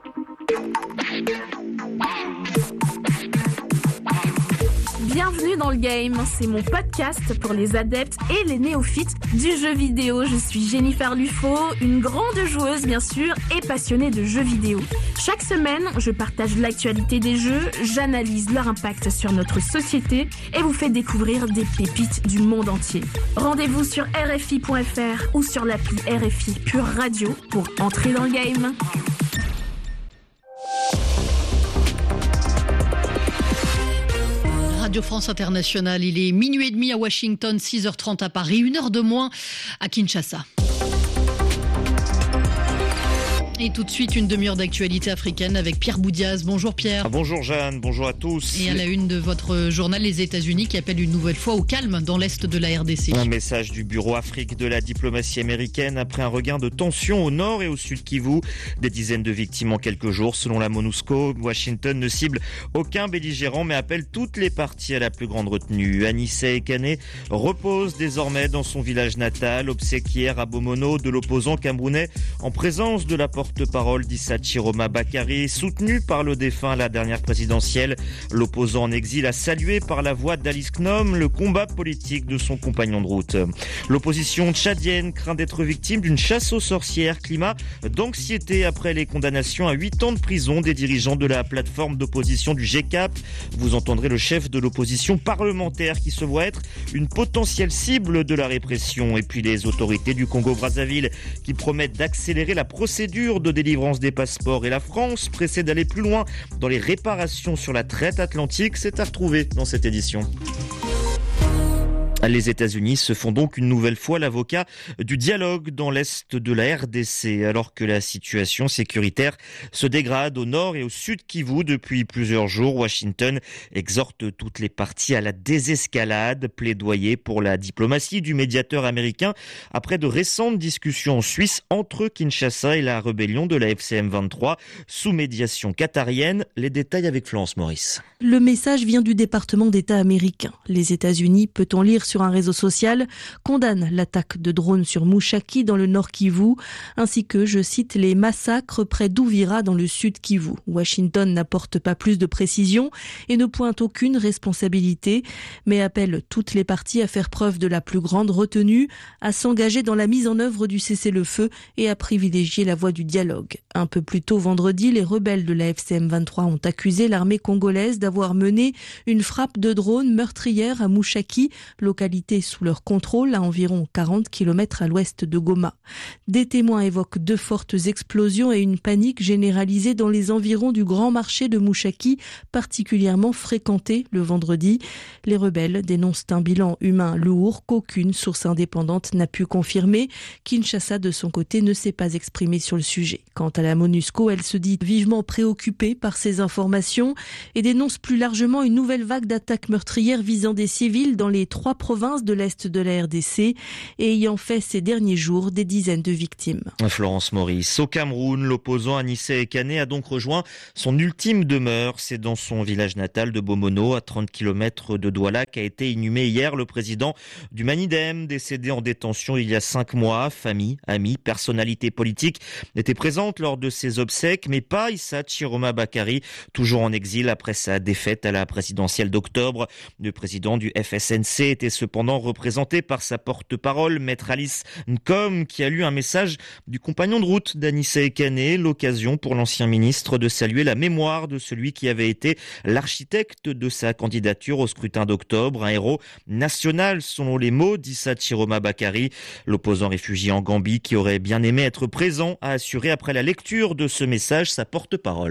Bienvenue dans le game, c'est mon podcast pour les adeptes et les néophytes du jeu vidéo. Je suis Jennifer Lufo, une grande joueuse bien sûr et passionnée de jeux vidéo. Chaque semaine, je partage l'actualité des jeux, j'analyse leur impact sur notre société et vous fais découvrir des pépites du monde entier. Rendez-vous sur RFI.fr ou sur l'appli RFI Pure Radio pour entrer dans le game. Radio France Internationale, il est 12h30 à Washington, 6h30 à Paris, 1h de moins à Kinshasa. Et tout de suite, une demi-heure d'actualité africaine avec Pierre Boudias. Bonjour Pierre. Bonjour Jeanne, bonjour à tous. Et à la une de votre journal, les États-Unis qui appellent une nouvelle fois au calme dans l'est de la RDC. Un message du bureau Afrique de la diplomatie américaine après un regain de tension au nord et au sud Kivu. Des dizaines de victimes en quelques jours. Selon la MONUSCO, Washington ne cible aucun belligérant mais appelle toutes les parties à la plus grande retenue. Anissé Ekane repose désormais dans son village natal, obséquière à Bomono de l'opposant camerounais en présence de la porte-parole d'Issa Chiroma Bakary, soutenu par le défunt à la dernière présidentielle. L'opposant en exil a salué par la voix d'Alice Knom le combat politique de son compagnon de route. L'opposition tchadienne craint d'être victime d'une chasse aux sorcières, climat d'anxiété après les condamnations à 8 ans de prison des dirigeants de la plateforme d'opposition du GCAP. Vous entendrez le chef de l'opposition parlementaire qui se voit être une potentielle cible de la répression. Et puis les autorités du Congo-Brazzaville qui promettent d'accélérer la procédure de délivrance des passeports et la France pressée d'aller plus loin dans les réparations sur la traite atlantique. C'est à retrouver dans cette édition. Les États-Unis se font donc une nouvelle fois l'avocat du dialogue dans l'est de la RDC, alors que la situation sécuritaire se dégrade au nord et au sud Kivu depuis plusieurs jours. Washington exhorte toutes les parties à la désescalade, plaidoyer pour la diplomatie du médiateur américain après de récentes discussions en Suisse entre Kinshasa et la rébellion de la FCM 23 sous médiation qatarienne. Les détails avec Florence Maurice. Le message vient du département d'État américain. Les États-Unis, peut-on lire sur un réseau social, condamnent l'attaque de drones sur Mushaki dans le nord Kivu, ainsi que, je cite, les massacres près d'Ouvira dans le sud Kivu. Washington n'apporte pas plus de précision et ne pointe aucune responsabilité, mais appelle toutes les parties à faire preuve de la plus grande retenue, à s'engager dans la mise en œuvre du cessez-le-feu et à privilégier la voie du dialogue. Un peu plus tôt vendredi, les rebelles de la FCM 23 ont accusé l'armée congolaise d'avoir mené une frappe de drone meurtrière à Mushaki, localité sous leur contrôle à environ 40 km à l'ouest de Goma. Des témoins évoquent 2 fortes explosions et une panique généralisée dans les environs du grand marché de Mushaki, particulièrement fréquenté le vendredi. Les rebelles dénoncent un bilan humain lourd qu'aucune source indépendante n'a pu confirmer. Kinshasa, de son côté, ne s'est pas exprimé sur le sujet. Quant à la MONUSCO, elle se dit vivement préoccupée par ces informations et dénonce plus largement une nouvelle vague d'attaques meurtrières visant des civils dans les 3 provinces de l'Est de la RDC et ayant fait ces derniers jours des dizaines de victimes. Florence Maurice. Au Cameroun, l'opposant Anissé Ekane a donc rejoint son ultime demeure. C'est dans son village natal de Bomono, à 30 km de Douala, qu'a été inhumé hier le président du Manidem, décédé en détention il y a 5 mois. Famille, amis, personnalités politiques étaient présentes lors de ses obsèques, mais pas Issa Chiroma Bakary, toujours en exil après sa défaite à la présidentielle d'octobre. Le président du FSNC était cependant représenté par sa porte-parole, Maître Alice Knom, qui a lu un message du compagnon de route d'Anissé Ekane, l'occasion pour l'ancien ministre de saluer la mémoire de celui qui avait été l'architecte de sa candidature au scrutin d'octobre, un héros national selon les mots d'Issa Chiroma Bakary. L'opposant réfugié en Gambie qui aurait bien aimé être présent a assuré après la lecture de ce message sa porte-parole.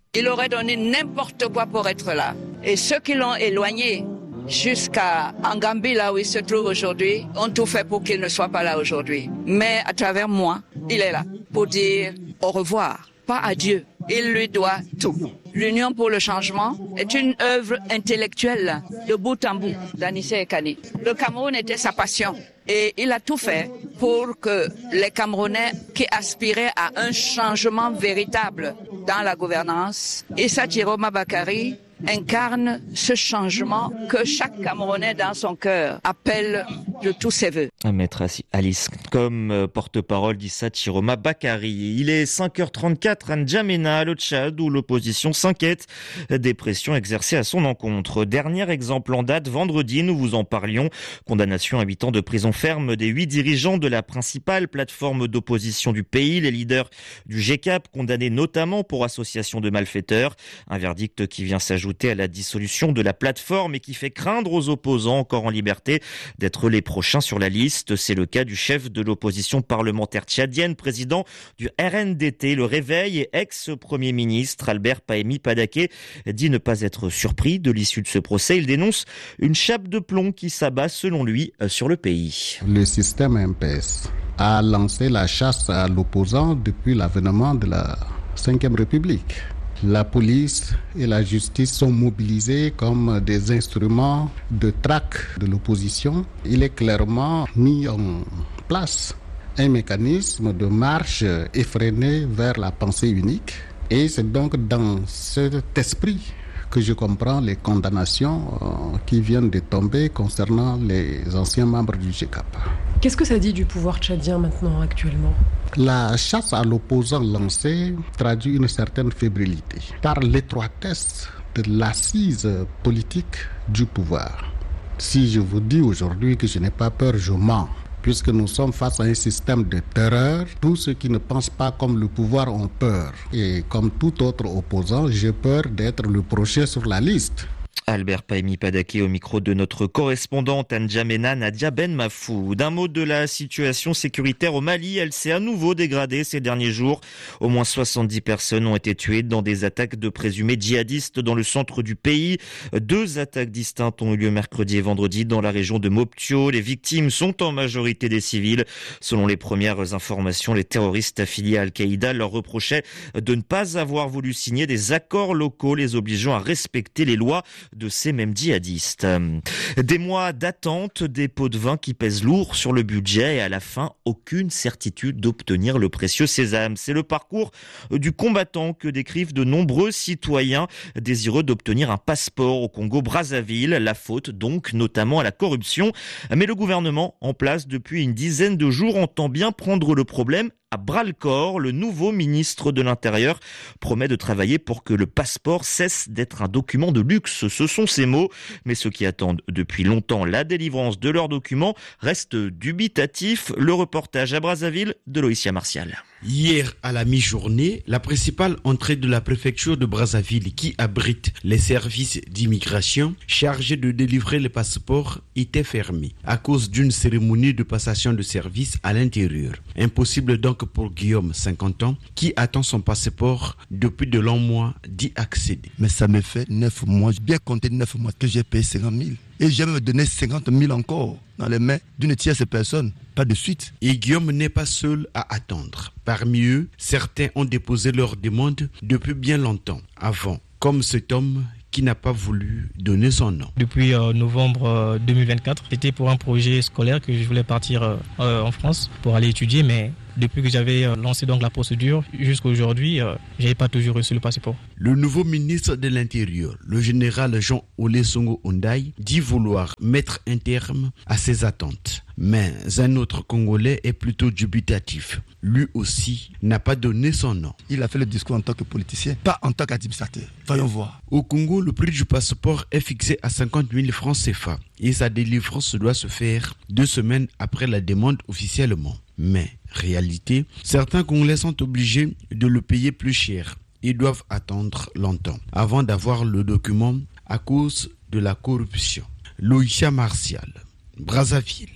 Il aurait donné n'importe quoi pour être là. Et ceux qui l'ont éloigné jusqu'à Gambie, là où il se trouve aujourd'hui, ont tout fait pour qu'il ne soit pas là aujourd'hui. Mais à travers moi, il est là pour dire au revoir, pas adieu. Il lui doit tout. L'Union pour le changement est une œuvre intellectuelle de bout en bout d'Anissé Ekani. Le Cameroun était sa passion et il a tout fait pour que les Camerounais qui aspiraient à un changement véritable dans la gouvernance, Issa Chiroma Bakary incarne ce changement que chaque Camerounais dans son cœur appelle de tous ses voeux. Maître Alice, comme porte-parole d'Issa Chiroma Bakary. Il est 5h34 à N'Djamena, le Tchad, où l'opposition s'inquiète des pressions exercées à son encontre. Dernier exemple en date, vendredi, nous vous en parlions. Condamnation à 8 ans de prison ferme des 8 dirigeants de la principale plateforme d'opposition du pays, les leaders du GCAP, condamnés notamment pour association de malfaiteurs. Un verdict qui vient s'ajouter à la dissolution de la plateforme et qui fait craindre aux opposants encore en liberté d'être les prochains sur la liste. C'est le cas du chef de l'opposition parlementaire tchadienne, président du RNDT, le Réveil, et ex-premier ministre Albert Pahemi Padaké dit ne pas être surpris de l'issue de ce procès. Il dénonce une chape de plomb qui s'abat selon lui sur le pays. Le système MPS a lancé la chasse à l'opposant depuis l'avènement de la Ve République. La police et la justice sont mobilisés comme des instruments de traque de l'opposition. Il est clairement mis en place un mécanisme de marche effrénée vers la pensée unique. Et c'est donc dans cet esprit que je comprends les condamnations qui viennent de tomber concernant les anciens membres du GCAP. Qu'est-ce que ça dit du pouvoir tchadien maintenant, actuellement ? La chasse à l'opposant lancée traduit une certaine fébrilité, par l'étroitesse de l'assise politique du pouvoir. Si je vous dis aujourd'hui que je n'ai pas peur, je mens. Puisque nous sommes face à un système de terreur, tous ceux qui ne pensent pas comme le pouvoir ont peur. Et comme tout autre opposant, j'ai peur d'être le prochain sur la liste. Albert Pahemi Padaké au micro de notre correspondante à N'Djamena, Nadia Ben Mafou. D'un mot de la situation sécuritaire au Mali, elle s'est à nouveau dégradée ces derniers jours. Au moins 70 personnes ont été tuées dans des attaques de présumés djihadistes dans le centre du pays. 2 attaques distinctes ont eu lieu mercredi et vendredi dans la région de Moptio. Les victimes sont en majorité des civils. Selon les premières informations, les terroristes affiliés à Al-Qaïda leur reprochaient de ne pas avoir voulu signer des accords locaux les obligeant à respecter les lois de ces mêmes djihadistes. Des mois d'attente, des pots de vin qui pèsent lourd sur le budget et à la fin, aucune certitude d'obtenir le précieux sésame. C'est le parcours du combattant que décrivent de nombreux citoyens désireux d'obtenir un passeport au Congo-Brazzaville. La faute donc notamment à la corruption. Mais le gouvernement en place depuis une dizaine de jours entend bien prendre le problème à bras-le-corps. Le nouveau ministre de l'Intérieur promet de travailler pour que le passeport cesse d'être un document de luxe. Ce sont ses mots. Mais ceux qui attendent depuis longtemps la délivrance de leurs documents restent dubitatifs. Le reportage à Brazzaville de Loïcia Martial. Hier, à la mi-journée, la principale entrée de la préfecture de Brazzaville, qui abrite les services d'immigration chargés de délivrer les passeports, était fermée à cause d'une cérémonie de passation de service à l'intérieur. Impossible donc pour Guillaume, 50 ans, qui attend son passeport depuis de longs mois, d'y accéder. Mais ça me fait 9 mois, j'ai bien compté 9 mois que j'ai payé 50 000. Et je vais me donner 50 000 encore dans les mains d'une tierce personne, pas de suite. Et Guillaume n'est pas seul à attendre. Parmi eux, certains ont déposé leur demande depuis bien longtemps, avant, comme cet homme qui n'a pas voulu donner son nom. Depuis novembre 2024, c'était pour un projet scolaire que je voulais partir en France pour aller étudier, mais depuis que j'avais lancé donc la procédure, jusqu'à aujourd'hui, je n'avais pas toujours reçu le passeport. Le nouveau ministre de l'Intérieur, le général Jean Olesongo Ondaï, dit vouloir mettre un terme à ses attentes. Mais un autre Congolais est plutôt dubitatif. Lui aussi n'a pas donné son nom. Il a fait le discours en tant que politicien, pas en tant qu'administrateur. Voyons voir. Au Congo, le prix du passeport est fixé à 50 000 francs CFA et sa délivrance doit se faire 2 semaines après la demande officiellement. Mais, réalité, certains Congolais sont obligés de le payer plus cher. Ils doivent attendre longtemps avant d'avoir le document à cause de la corruption. Loïcia Martial, Brazzaville,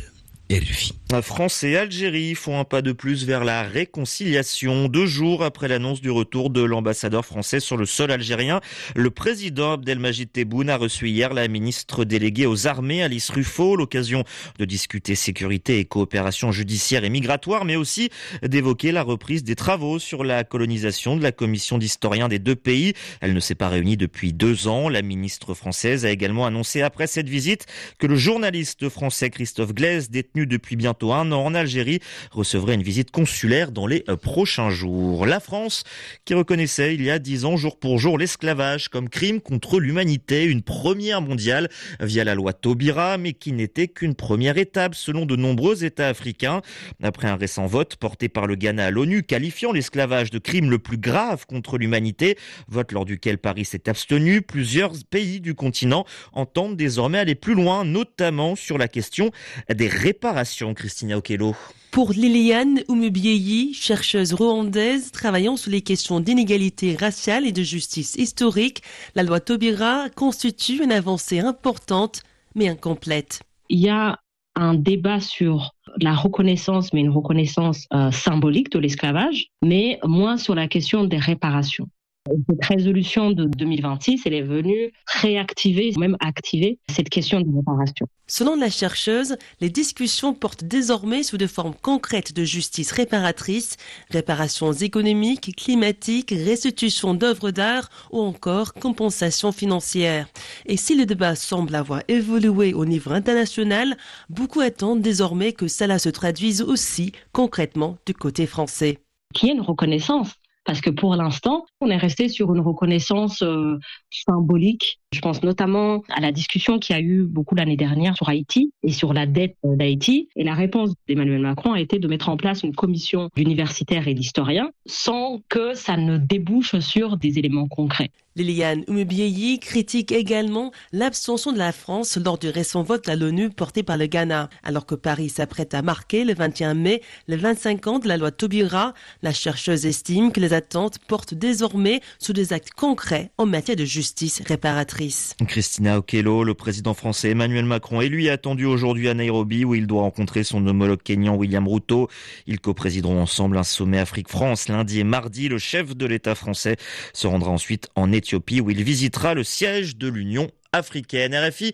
RFI. France et Algérie font un pas de plus vers la réconciliation. 2 jours après l'annonce du retour de l'ambassadeur français sur le sol algérien, le président Abdelmajid Tebboune a reçu hier la ministre déléguée aux armées, Alice Rufo, l'occasion de discuter sécurité et coopération judiciaire et migratoire, mais aussi d'évoquer la reprise des travaux sur la colonisation de la commission d'historiens des 2 pays. Elle ne s'est pas réunie depuis 2 ans. La ministre française a également annoncé après cette visite que le journaliste français Christophe Glaise, détenu depuis bientôt 1 an en Algérie, recevrait une visite consulaire dans les prochains jours. La France, qui reconnaissait il y a 10 ans jour pour jour l'esclavage comme crime contre l'humanité, une première mondiale via la loi Taubira, mais qui n'était qu'une première étape selon de nombreux États africains. Après un récent vote porté par le Ghana à l'ONU qualifiant l'esclavage de crime le plus grave contre l'humanité, vote lors duquel Paris s'est abstenu, plusieurs pays du continent entendent désormais aller plus loin, notamment sur la question des réparations. Christina Okello. Pour Liliane Oumubieyi, chercheuse rwandaise travaillant sur les questions d'inégalité raciale et de justice historique, la loi Taubira constitue une avancée importante mais incomplète. Il y a un débat sur la reconnaissance, mais une reconnaissance symbolique de l'esclavage, mais moins sur la question des réparations. Cette résolution de 2026, elle est venue réactiver, même activer cette question de réparation. Selon la chercheuse, les discussions portent désormais sous des formes concrètes de justice réparatrice, réparations économiques, climatiques, restitution d'œuvres d'art ou encore compensation financière. Et si le débat semble avoir évolué au niveau international, beaucoup attendent désormais que cela se traduise aussi concrètement du côté français. Qu'il y ait une reconnaissance. Parce que pour l'instant, on est resté sur une reconnaissance symbolique. Je pense notamment à la discussion qu'il y a eu beaucoup l'année dernière sur Haïti et sur la dette d'Haïti. Et la réponse d'Emmanuel Macron a été de mettre en place une commission d'universitaires et d'historiens sans que ça ne débouche sur des éléments concrets. Liliane Oumubieyi critique également l'abstention de la France lors du récent vote à l'ONU porté par le Ghana. Alors que Paris s'apprête à marquer le 21 mai les 25 ans de la loi Taubira, la chercheuse estime que les attentes portent désormais sur des actes concrets en matière de justice réparatrice. Christina Okello, le président français Emmanuel Macron est lui attendu aujourd'hui à Nairobi où il doit rencontrer son homologue kényan William Ruto. Ils coprésideront ensemble un sommet Afrique-France lundi et mardi. Le chef de l'État français se rendra ensuite en Éthiopie où il visitera le siège de l'Union africaine. RFI,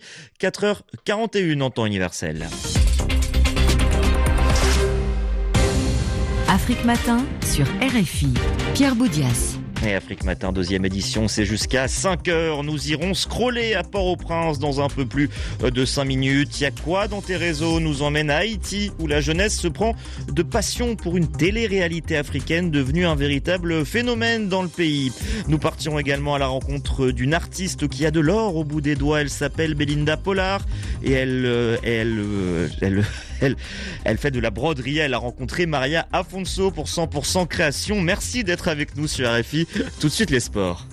4h41 en temps universel. Afrique Matin sur RFI. Pierre Boudias. Et Afrique Matin, 2e édition, c'est jusqu'à 5h. Nous irons scroller à Port-au-Prince dans un peu plus de 5 minutes. Y a quoi dans tes réseaux nous emmène à Haïti, où la jeunesse se prend de passion pour une télé-réalité africaine devenue un véritable phénomène dans le pays. Nous partirons également à la rencontre d'une artiste qui a de l'or au bout des doigts. Elle s'appelle Belinda Pollard et elle fait de la broderie. Elle a rencontré Maria Afonso pour 100% création. Merci d'être avec nous sur RFI. Tout de suite les sports.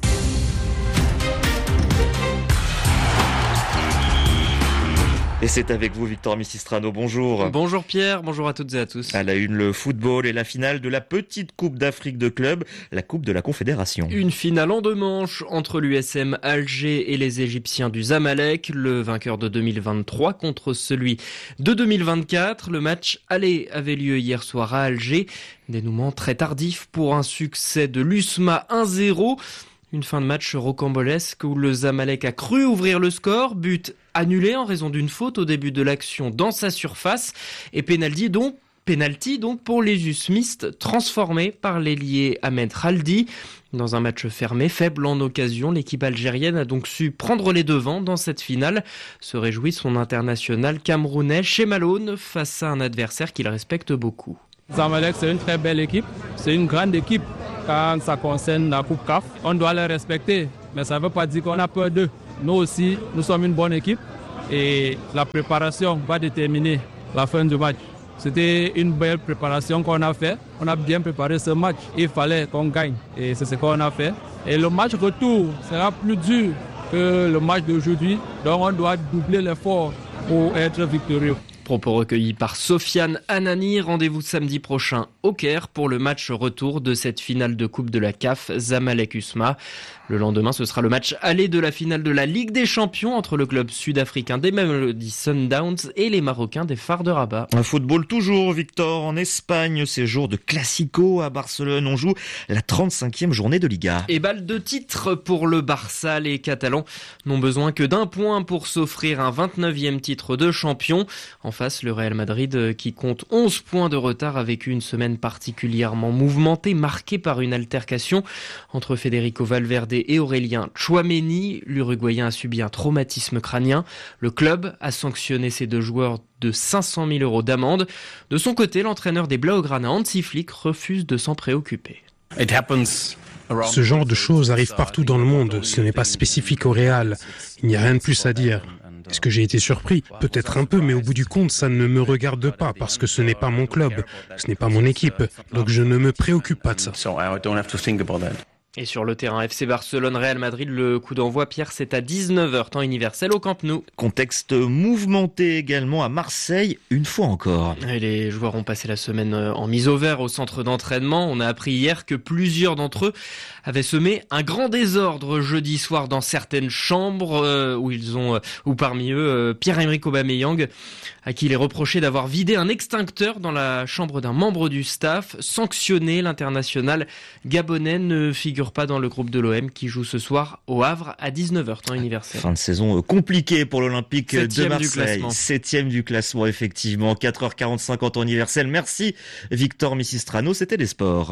Et c'est avec vous Victor Missistrano, bonjour. Bonjour Pierre, bonjour à toutes et à tous. À la une, le football et la finale de la petite Coupe d'Afrique de clubs, la Coupe de la Confédération. Une finale en 2 manches entre l'USM Alger et les Égyptiens du Zamalek, le vainqueur de 2023 contre celui de 2024. Le match aller avait lieu hier soir à Alger, dénouement très tardif pour un succès de l'USMA 1-0. Une fin de match rocambolesque où le Zamalek a cru ouvrir le score, but annulé en raison d'une faute au début de l'action dans sa surface et penalty donc pour les usmistes transformé par l'ailier Ahmed Khaldi. Dans un match fermé, faible en occasion, l'équipe algérienne a donc su prendre les devants dans cette finale. Se réjouit son international camerounais Chemalone face à un adversaire qu'il respecte beaucoup. Zamalek, c'est une très belle équipe, c'est une grande équipe. Quand ça concerne la Coupe CAF, on doit les respecter, mais ça ne veut pas dire qu'on a peur d'eux. Nous aussi, nous sommes une bonne équipe et la préparation va déterminer la fin du match. C'était une belle préparation qu'on a fait. On a bien préparé ce match. Il fallait qu'on gagne et c'est ce qu'on a fait. Et le match retour sera plus dur que le match d'aujourd'hui, donc on doit doubler l'effort pour être victorieux. Propos recueillis par Sofiane Anani. Rendez-vous samedi prochain au Caire pour le match retour de cette finale de Coupe de la CAF Zamalek-USMA. Le lendemain, ce sera le match aller de la finale de la Ligue des Champions entre le club sud-africain des Mamelodi Sundowns et les Marocains des Phares de Rabat. Un football toujours, Victor, en Espagne. Ces jours de Classico à Barcelone. On joue la 35e journée de Liga. Et balle de titre pour le Barça. Les Catalans n'ont besoin que d'un point pour s'offrir un 29e titre de champion. En face, le Real Madrid qui compte 11 points de retard a vécu une semaine particulièrement mouvementée, marquée par une altercation entre Federico Valverde et Aurélien Tchouaméni. L'Uruguayen a subi un traumatisme crânien. Le club a sanctionné ses 2 joueurs de 500 000 € d'amende. De son côté, l'entraîneur des Blaugrana, Hansi Flick, refuse de s'en préoccuper. Ce genre de choses arrive partout dans le monde. Ce n'est pas spécifique au Real. Il n'y a rien de plus à dire. Est-ce que j'ai été surpris? Peut-être un peu, mais au bout du compte, ça ne me regarde pas parce que ce n'est pas mon club, ce n'est pas mon équipe. Donc je ne me préoccupe pas de ça. Et sur le terrain FC Barcelone-Real Madrid, le coup d'envoi, Pierre, c'est à 19h, temps universel au Camp Nou. Contexte mouvementé également à Marseille, une fois encore. Et les joueurs ont passé la semaine en mise au vert au centre d'entraînement. On a appris hier que plusieurs d'entre eux avaient semé un grand désordre jeudi soir dans certaines chambres où parmi eux Pierre-Emerick Aubameyang, à qui il est reproché d'avoir vidé un extincteur dans la chambre d'un membre du staff. Sanctionné, l'international gabonais ne figure pas dans le groupe de l'OM qui joue ce soir au Havre à 19h, temps universel. Fin de saison compliquée pour l'Olympique de Marseille. 7e du classement, effectivement. 4h45 en temps universel. Merci Victor Missistrano, c'était les sports.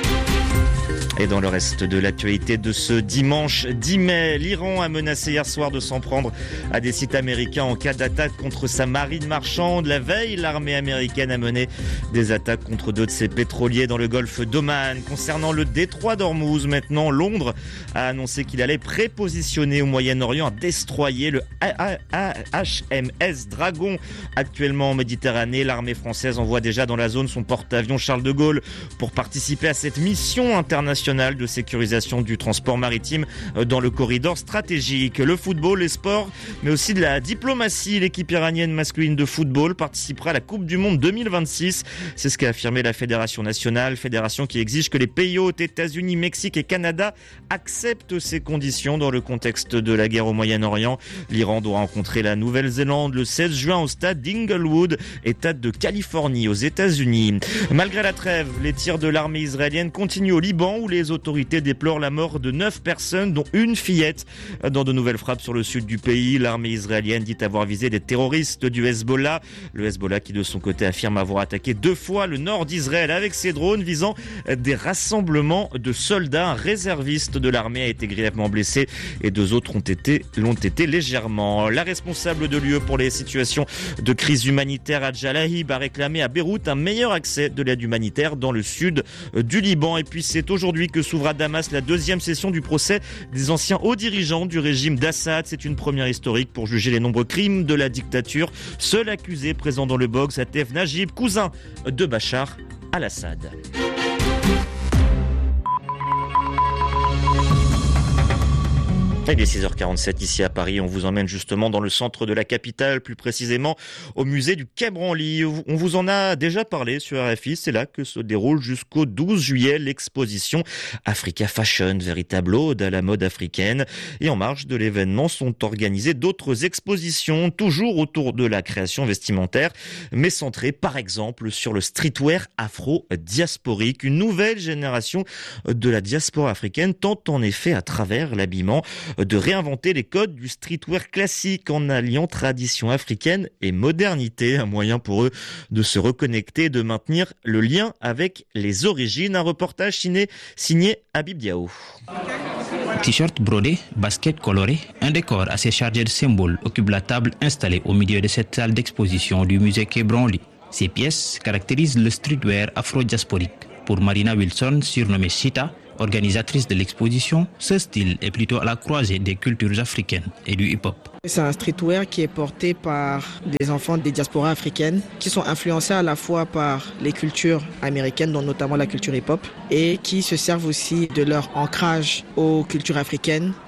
Et dans le reste de l'actualité de ce dimanche 10 mai, l'Iran a menacé hier soir de s'en prendre à des sites américains en cas d'attaque contre sa marine marchande. La veille, l'armée américaine a mené des attaques contre 2 de ses pétroliers dans le golfe d'Oman. Concernant le détroit d'Ormuz, maintenant, Londres a annoncé qu'il allait prépositionner au Moyen-Orient un destroyer, le HMS Dragon. Actuellement en Méditerranée, l'armée française envoie déjà dans la zone son porte-avions Charles de Gaulle pour participer à cette mission internationale de sécurisation du transport maritime dans le corridor stratégique. Le football, les sports, mais aussi de la diplomatie. L'équipe iranienne masculine de football participera à la Coupe du Monde 2026. C'est ce qu'a affirmé la Fédération nationale, fédération qui exige que les pays hôtes, États-Unis, Mexique et Canada acceptent ces conditions dans le contexte de la guerre au Moyen-Orient. L'Iran doit rencontrer la Nouvelle-Zélande le 16 juin au stade d'Inglewood, État de Californie aux États-Unis. Malgré la trêve, les tirs de l'armée israélienne continuent au Liban où les autorités déplorent la mort de 9 personnes, dont une fillette, dans de nouvelles frappes sur le sud du pays. L'armée israélienne dit avoir visé des terroristes du Hezbollah. Le Hezbollah qui de son côté affirme avoir attaqué 2 fois le nord d'Israël avec ses drones visant des rassemblements de soldats. Un réserviste de l'armée a été grièvement blessé et 2 autres l'ont été légèrement. La responsable de l'UE pour les situations de crise humanitaire, Hadja Lahib, a réclamé à Beyrouth un meilleur accès de l'aide humanitaire dans le sud du Liban. Et puis c'est aujourd'hui que s'ouvre à Damas la 2e session du procès des anciens hauts dirigeants du régime d'Assad. C'est une première historique pour juger les nombreux crimes de la dictature. Seul accusé présent dans le box, Atef Najib, cousin de Bachar al-Assad. Il est 6h47 ici à Paris. On vous emmène justement dans le centre de la capitale, plus précisément au musée du Quai Branly. On vous en a déjà parlé sur RFI. C'est là que se déroule jusqu'au 12 juillet l'exposition Africa Fashion, véritable ode à la mode africaine. Et en marge de l'événement sont organisées d'autres expositions, toujours autour de la création vestimentaire, mais centrées par exemple sur le streetwear afro-diasporique. Une nouvelle génération de la diaspora africaine tente en effet à travers l'habillement de réinventer les codes du streetwear classique en alliant tradition africaine et modernité. Un moyen pour eux de se reconnecter et de maintenir le lien avec les origines. Un reportage signé Habib Diao. T-shirt brodé, basket coloré, un décor assez chargé de symboles occupe la table installée au milieu de cette salle d'exposition du musée Quai Branly. Ces pièces caractérisent le streetwear afro-diasporique. Pour Marina Wilson, surnommée Chita, organisatrice de l'exposition, ce style est plutôt à la croisée des cultures africaines et du hip-hop. C'est un streetwear qui est porté par des enfants des diasporas africaines qui sont influencés à la fois par les cultures américaines, dont notamment la culture hip-hop, et qui se servent aussi de leur ancrage aux cultures africaines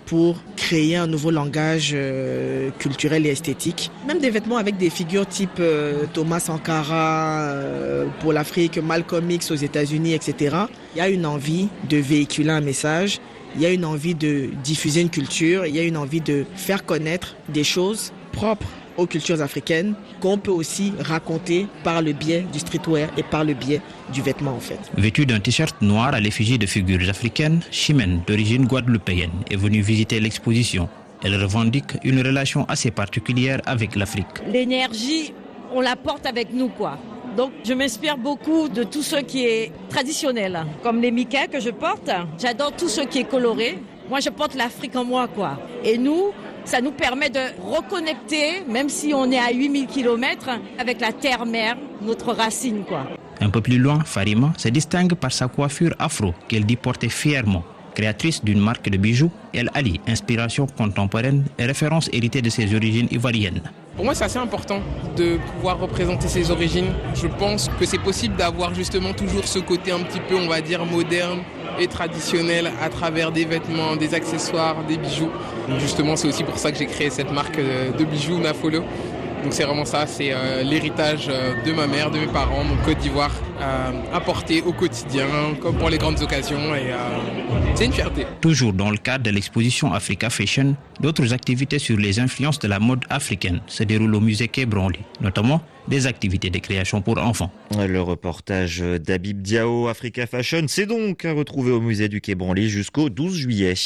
pour créer un nouveau langage culturel et esthétique. Même des vêtements avec des figures type Thomas Sankara pour l'Afrique, Malcolm X aux États-Unis, etc. Il y a une envie de véhiculer un message, il y a une envie de diffuser une culture, il y a une envie de faire connaître des choses propres aux cultures africaines qu'on peut aussi raconter par le biais du streetwear et par le biais du vêtement en fait. Vêtue d'un t-shirt noir à l'effigie de figures africaines, Chimène, d'origine guadeloupéenne, est venue visiter l'exposition. Elle revendique une relation assez particulière avec l'Afrique. L'énergie, on la porte avec nous quoi. Donc je m'inspire beaucoup de tout ce qui est traditionnel, comme les Mickey que je porte. J'adore tout ce qui est coloré. Moi je porte l'Afrique en moi quoi. Et nous, ça nous permet de reconnecter, même si on est à 8000 km, avec la terre-mère, notre racine, quoi. Un peu plus loin, Farima se distingue par sa coiffure afro qu'elle dit porter fièrement. Créatrice d'une marque de bijoux, elle allie inspiration contemporaine et références héritées de ses origines ivoiriennes. Pour moi, c'est assez important de pouvoir représenter ses origines. Je pense que c'est possible d'avoir justement toujours ce côté un petit peu, on va dire, moderne et traditionnel à travers des vêtements, des accessoires, des bijoux. Donc justement, c'est aussi pour ça que j'ai créé cette marque de bijoux Nafolo. Donc c'est vraiment ça, c'est l'héritage de ma mère, de mes parents, mon Côte d'Ivoire, apporté au quotidien, comme pour les grandes occasions, et c'est une fierté. Toujours dans le cadre de l'exposition Africa Fashion, d'autres activités sur les influences de la mode africaine se déroulent au musée Quai Branly, notamment des activités de création pour enfants. Le reportage d'Habib Diao, Africa Fashion, c'est donc à retrouver au musée du Quai Branly jusqu'au 12 juillet.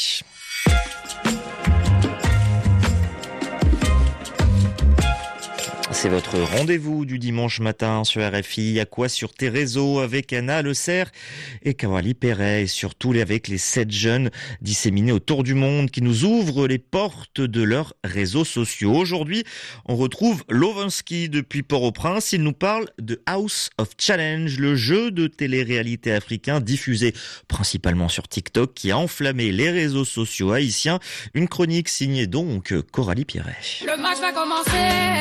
C'est votre rendez-vous du dimanche matin sur RFI. À quoi sur tes réseaux avec Anna Le Serre et Kawali Perret, et surtout avec les 7 jeunes disséminés autour du monde qui nous ouvrent les portes de leurs réseaux sociaux. Aujourd'hui, on retrouve Lowensky depuis Port-au-Prince. Il nous parle de House of Challenge, le jeu de télé-réalité africain diffusé principalement sur TikTok qui a enflammé les réseaux sociaux haïtiens. Une chronique signée donc Coralie Perret. Le match va commencer.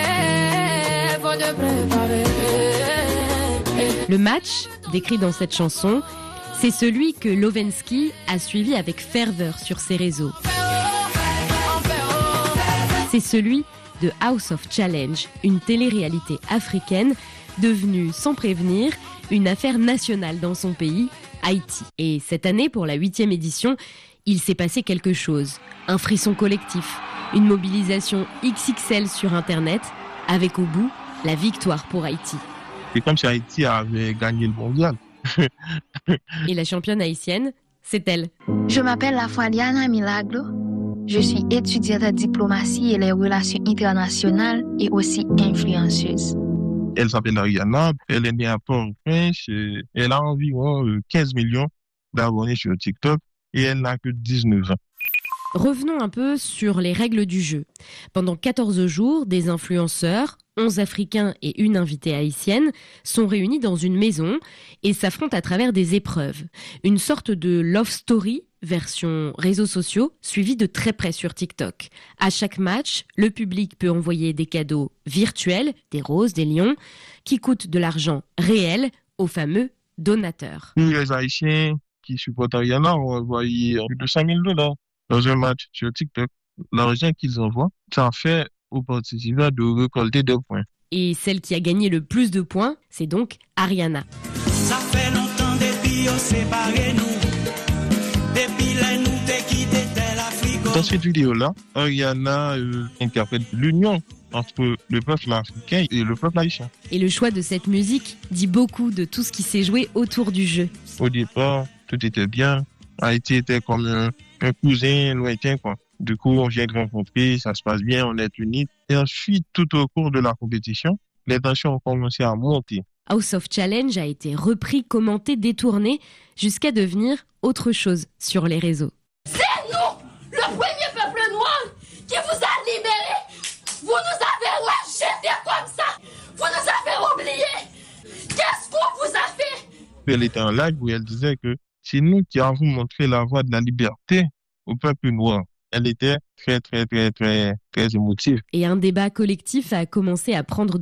Le match, décrit dans cette chanson, c'est celui que Lowensky a suivi avec ferveur sur ses réseaux. C'est celui de House of Challenge, une télé-réalité africaine devenue, sans prévenir, une affaire nationale dans son pays, Haïti. Et cette année, pour la 8e édition, il s'est passé quelque chose. Un frisson collectif, une mobilisation XXL sur Internet, avec au bout la victoire pour Haïti. C'est comme si Haïti avait gagné le mondial. Et la championne haïtienne, c'est elle. Je m'appelle Lafadiana Milagro. Je suis étudiante en diplomatie et les relations internationales et aussi influenceuse. Elle s'appelle Ariana, elle est née à Port-au-Prince, elle a environ 15 millions d'abonnés sur TikTok et elle n'a que 19 ans. Revenons un peu sur les règles du jeu. Pendant 14 jours, des influenceurs, 11 Africains et une invitée haïtienne, sont réunis dans une maison et s'affrontent à travers des épreuves. Une sorte de love story, version réseaux sociaux, suivie de très près sur TikTok. À chaque match, le public peut envoyer des cadeaux virtuels, des roses, des lions, qui coûtent de l'argent réel aux fameux donateurs. Les Haïtiens qui supportent Ariana ont envoyé plus de $5,000 dans un match sur TikTok. L'argent qu'ils envoient, ça fait aux participants de récolter des points. Et celle qui a gagné le plus de points, c'est donc Ariana. Ça fait longtemps depuis on séparé nous. Depuis là nous t'es quitté l'Afrique. Dans cette vidéo-là, Ariana interprète l'union entre le peuple africain et le peuple haïtien. Et le choix de cette musique dit beaucoup de tout ce qui s'est joué autour du jeu. Au départ, tout était bien. Haïti était comme un cousin lointain, quoi. Du coup, on vient de rencontrer, ça se passe bien, on est unis. Et ensuite, tout au cours de la compétition, les tensions ont commencé à monter. House of Challenge a été repris, commenté, détourné, jusqu'à devenir autre chose sur les réseaux. C'est nous, le premier peuple noir, qui vous a libérés. Vous nous avez rejetés comme ça. Vous nous avez oubliés. Qu'est-ce qu'on vous a fait? Elle était en live où elle disait que c'est nous qui avons montré la voie de la liberté au peuple noir. Elle était très émotive. Et un débat collectif a commencé à prendre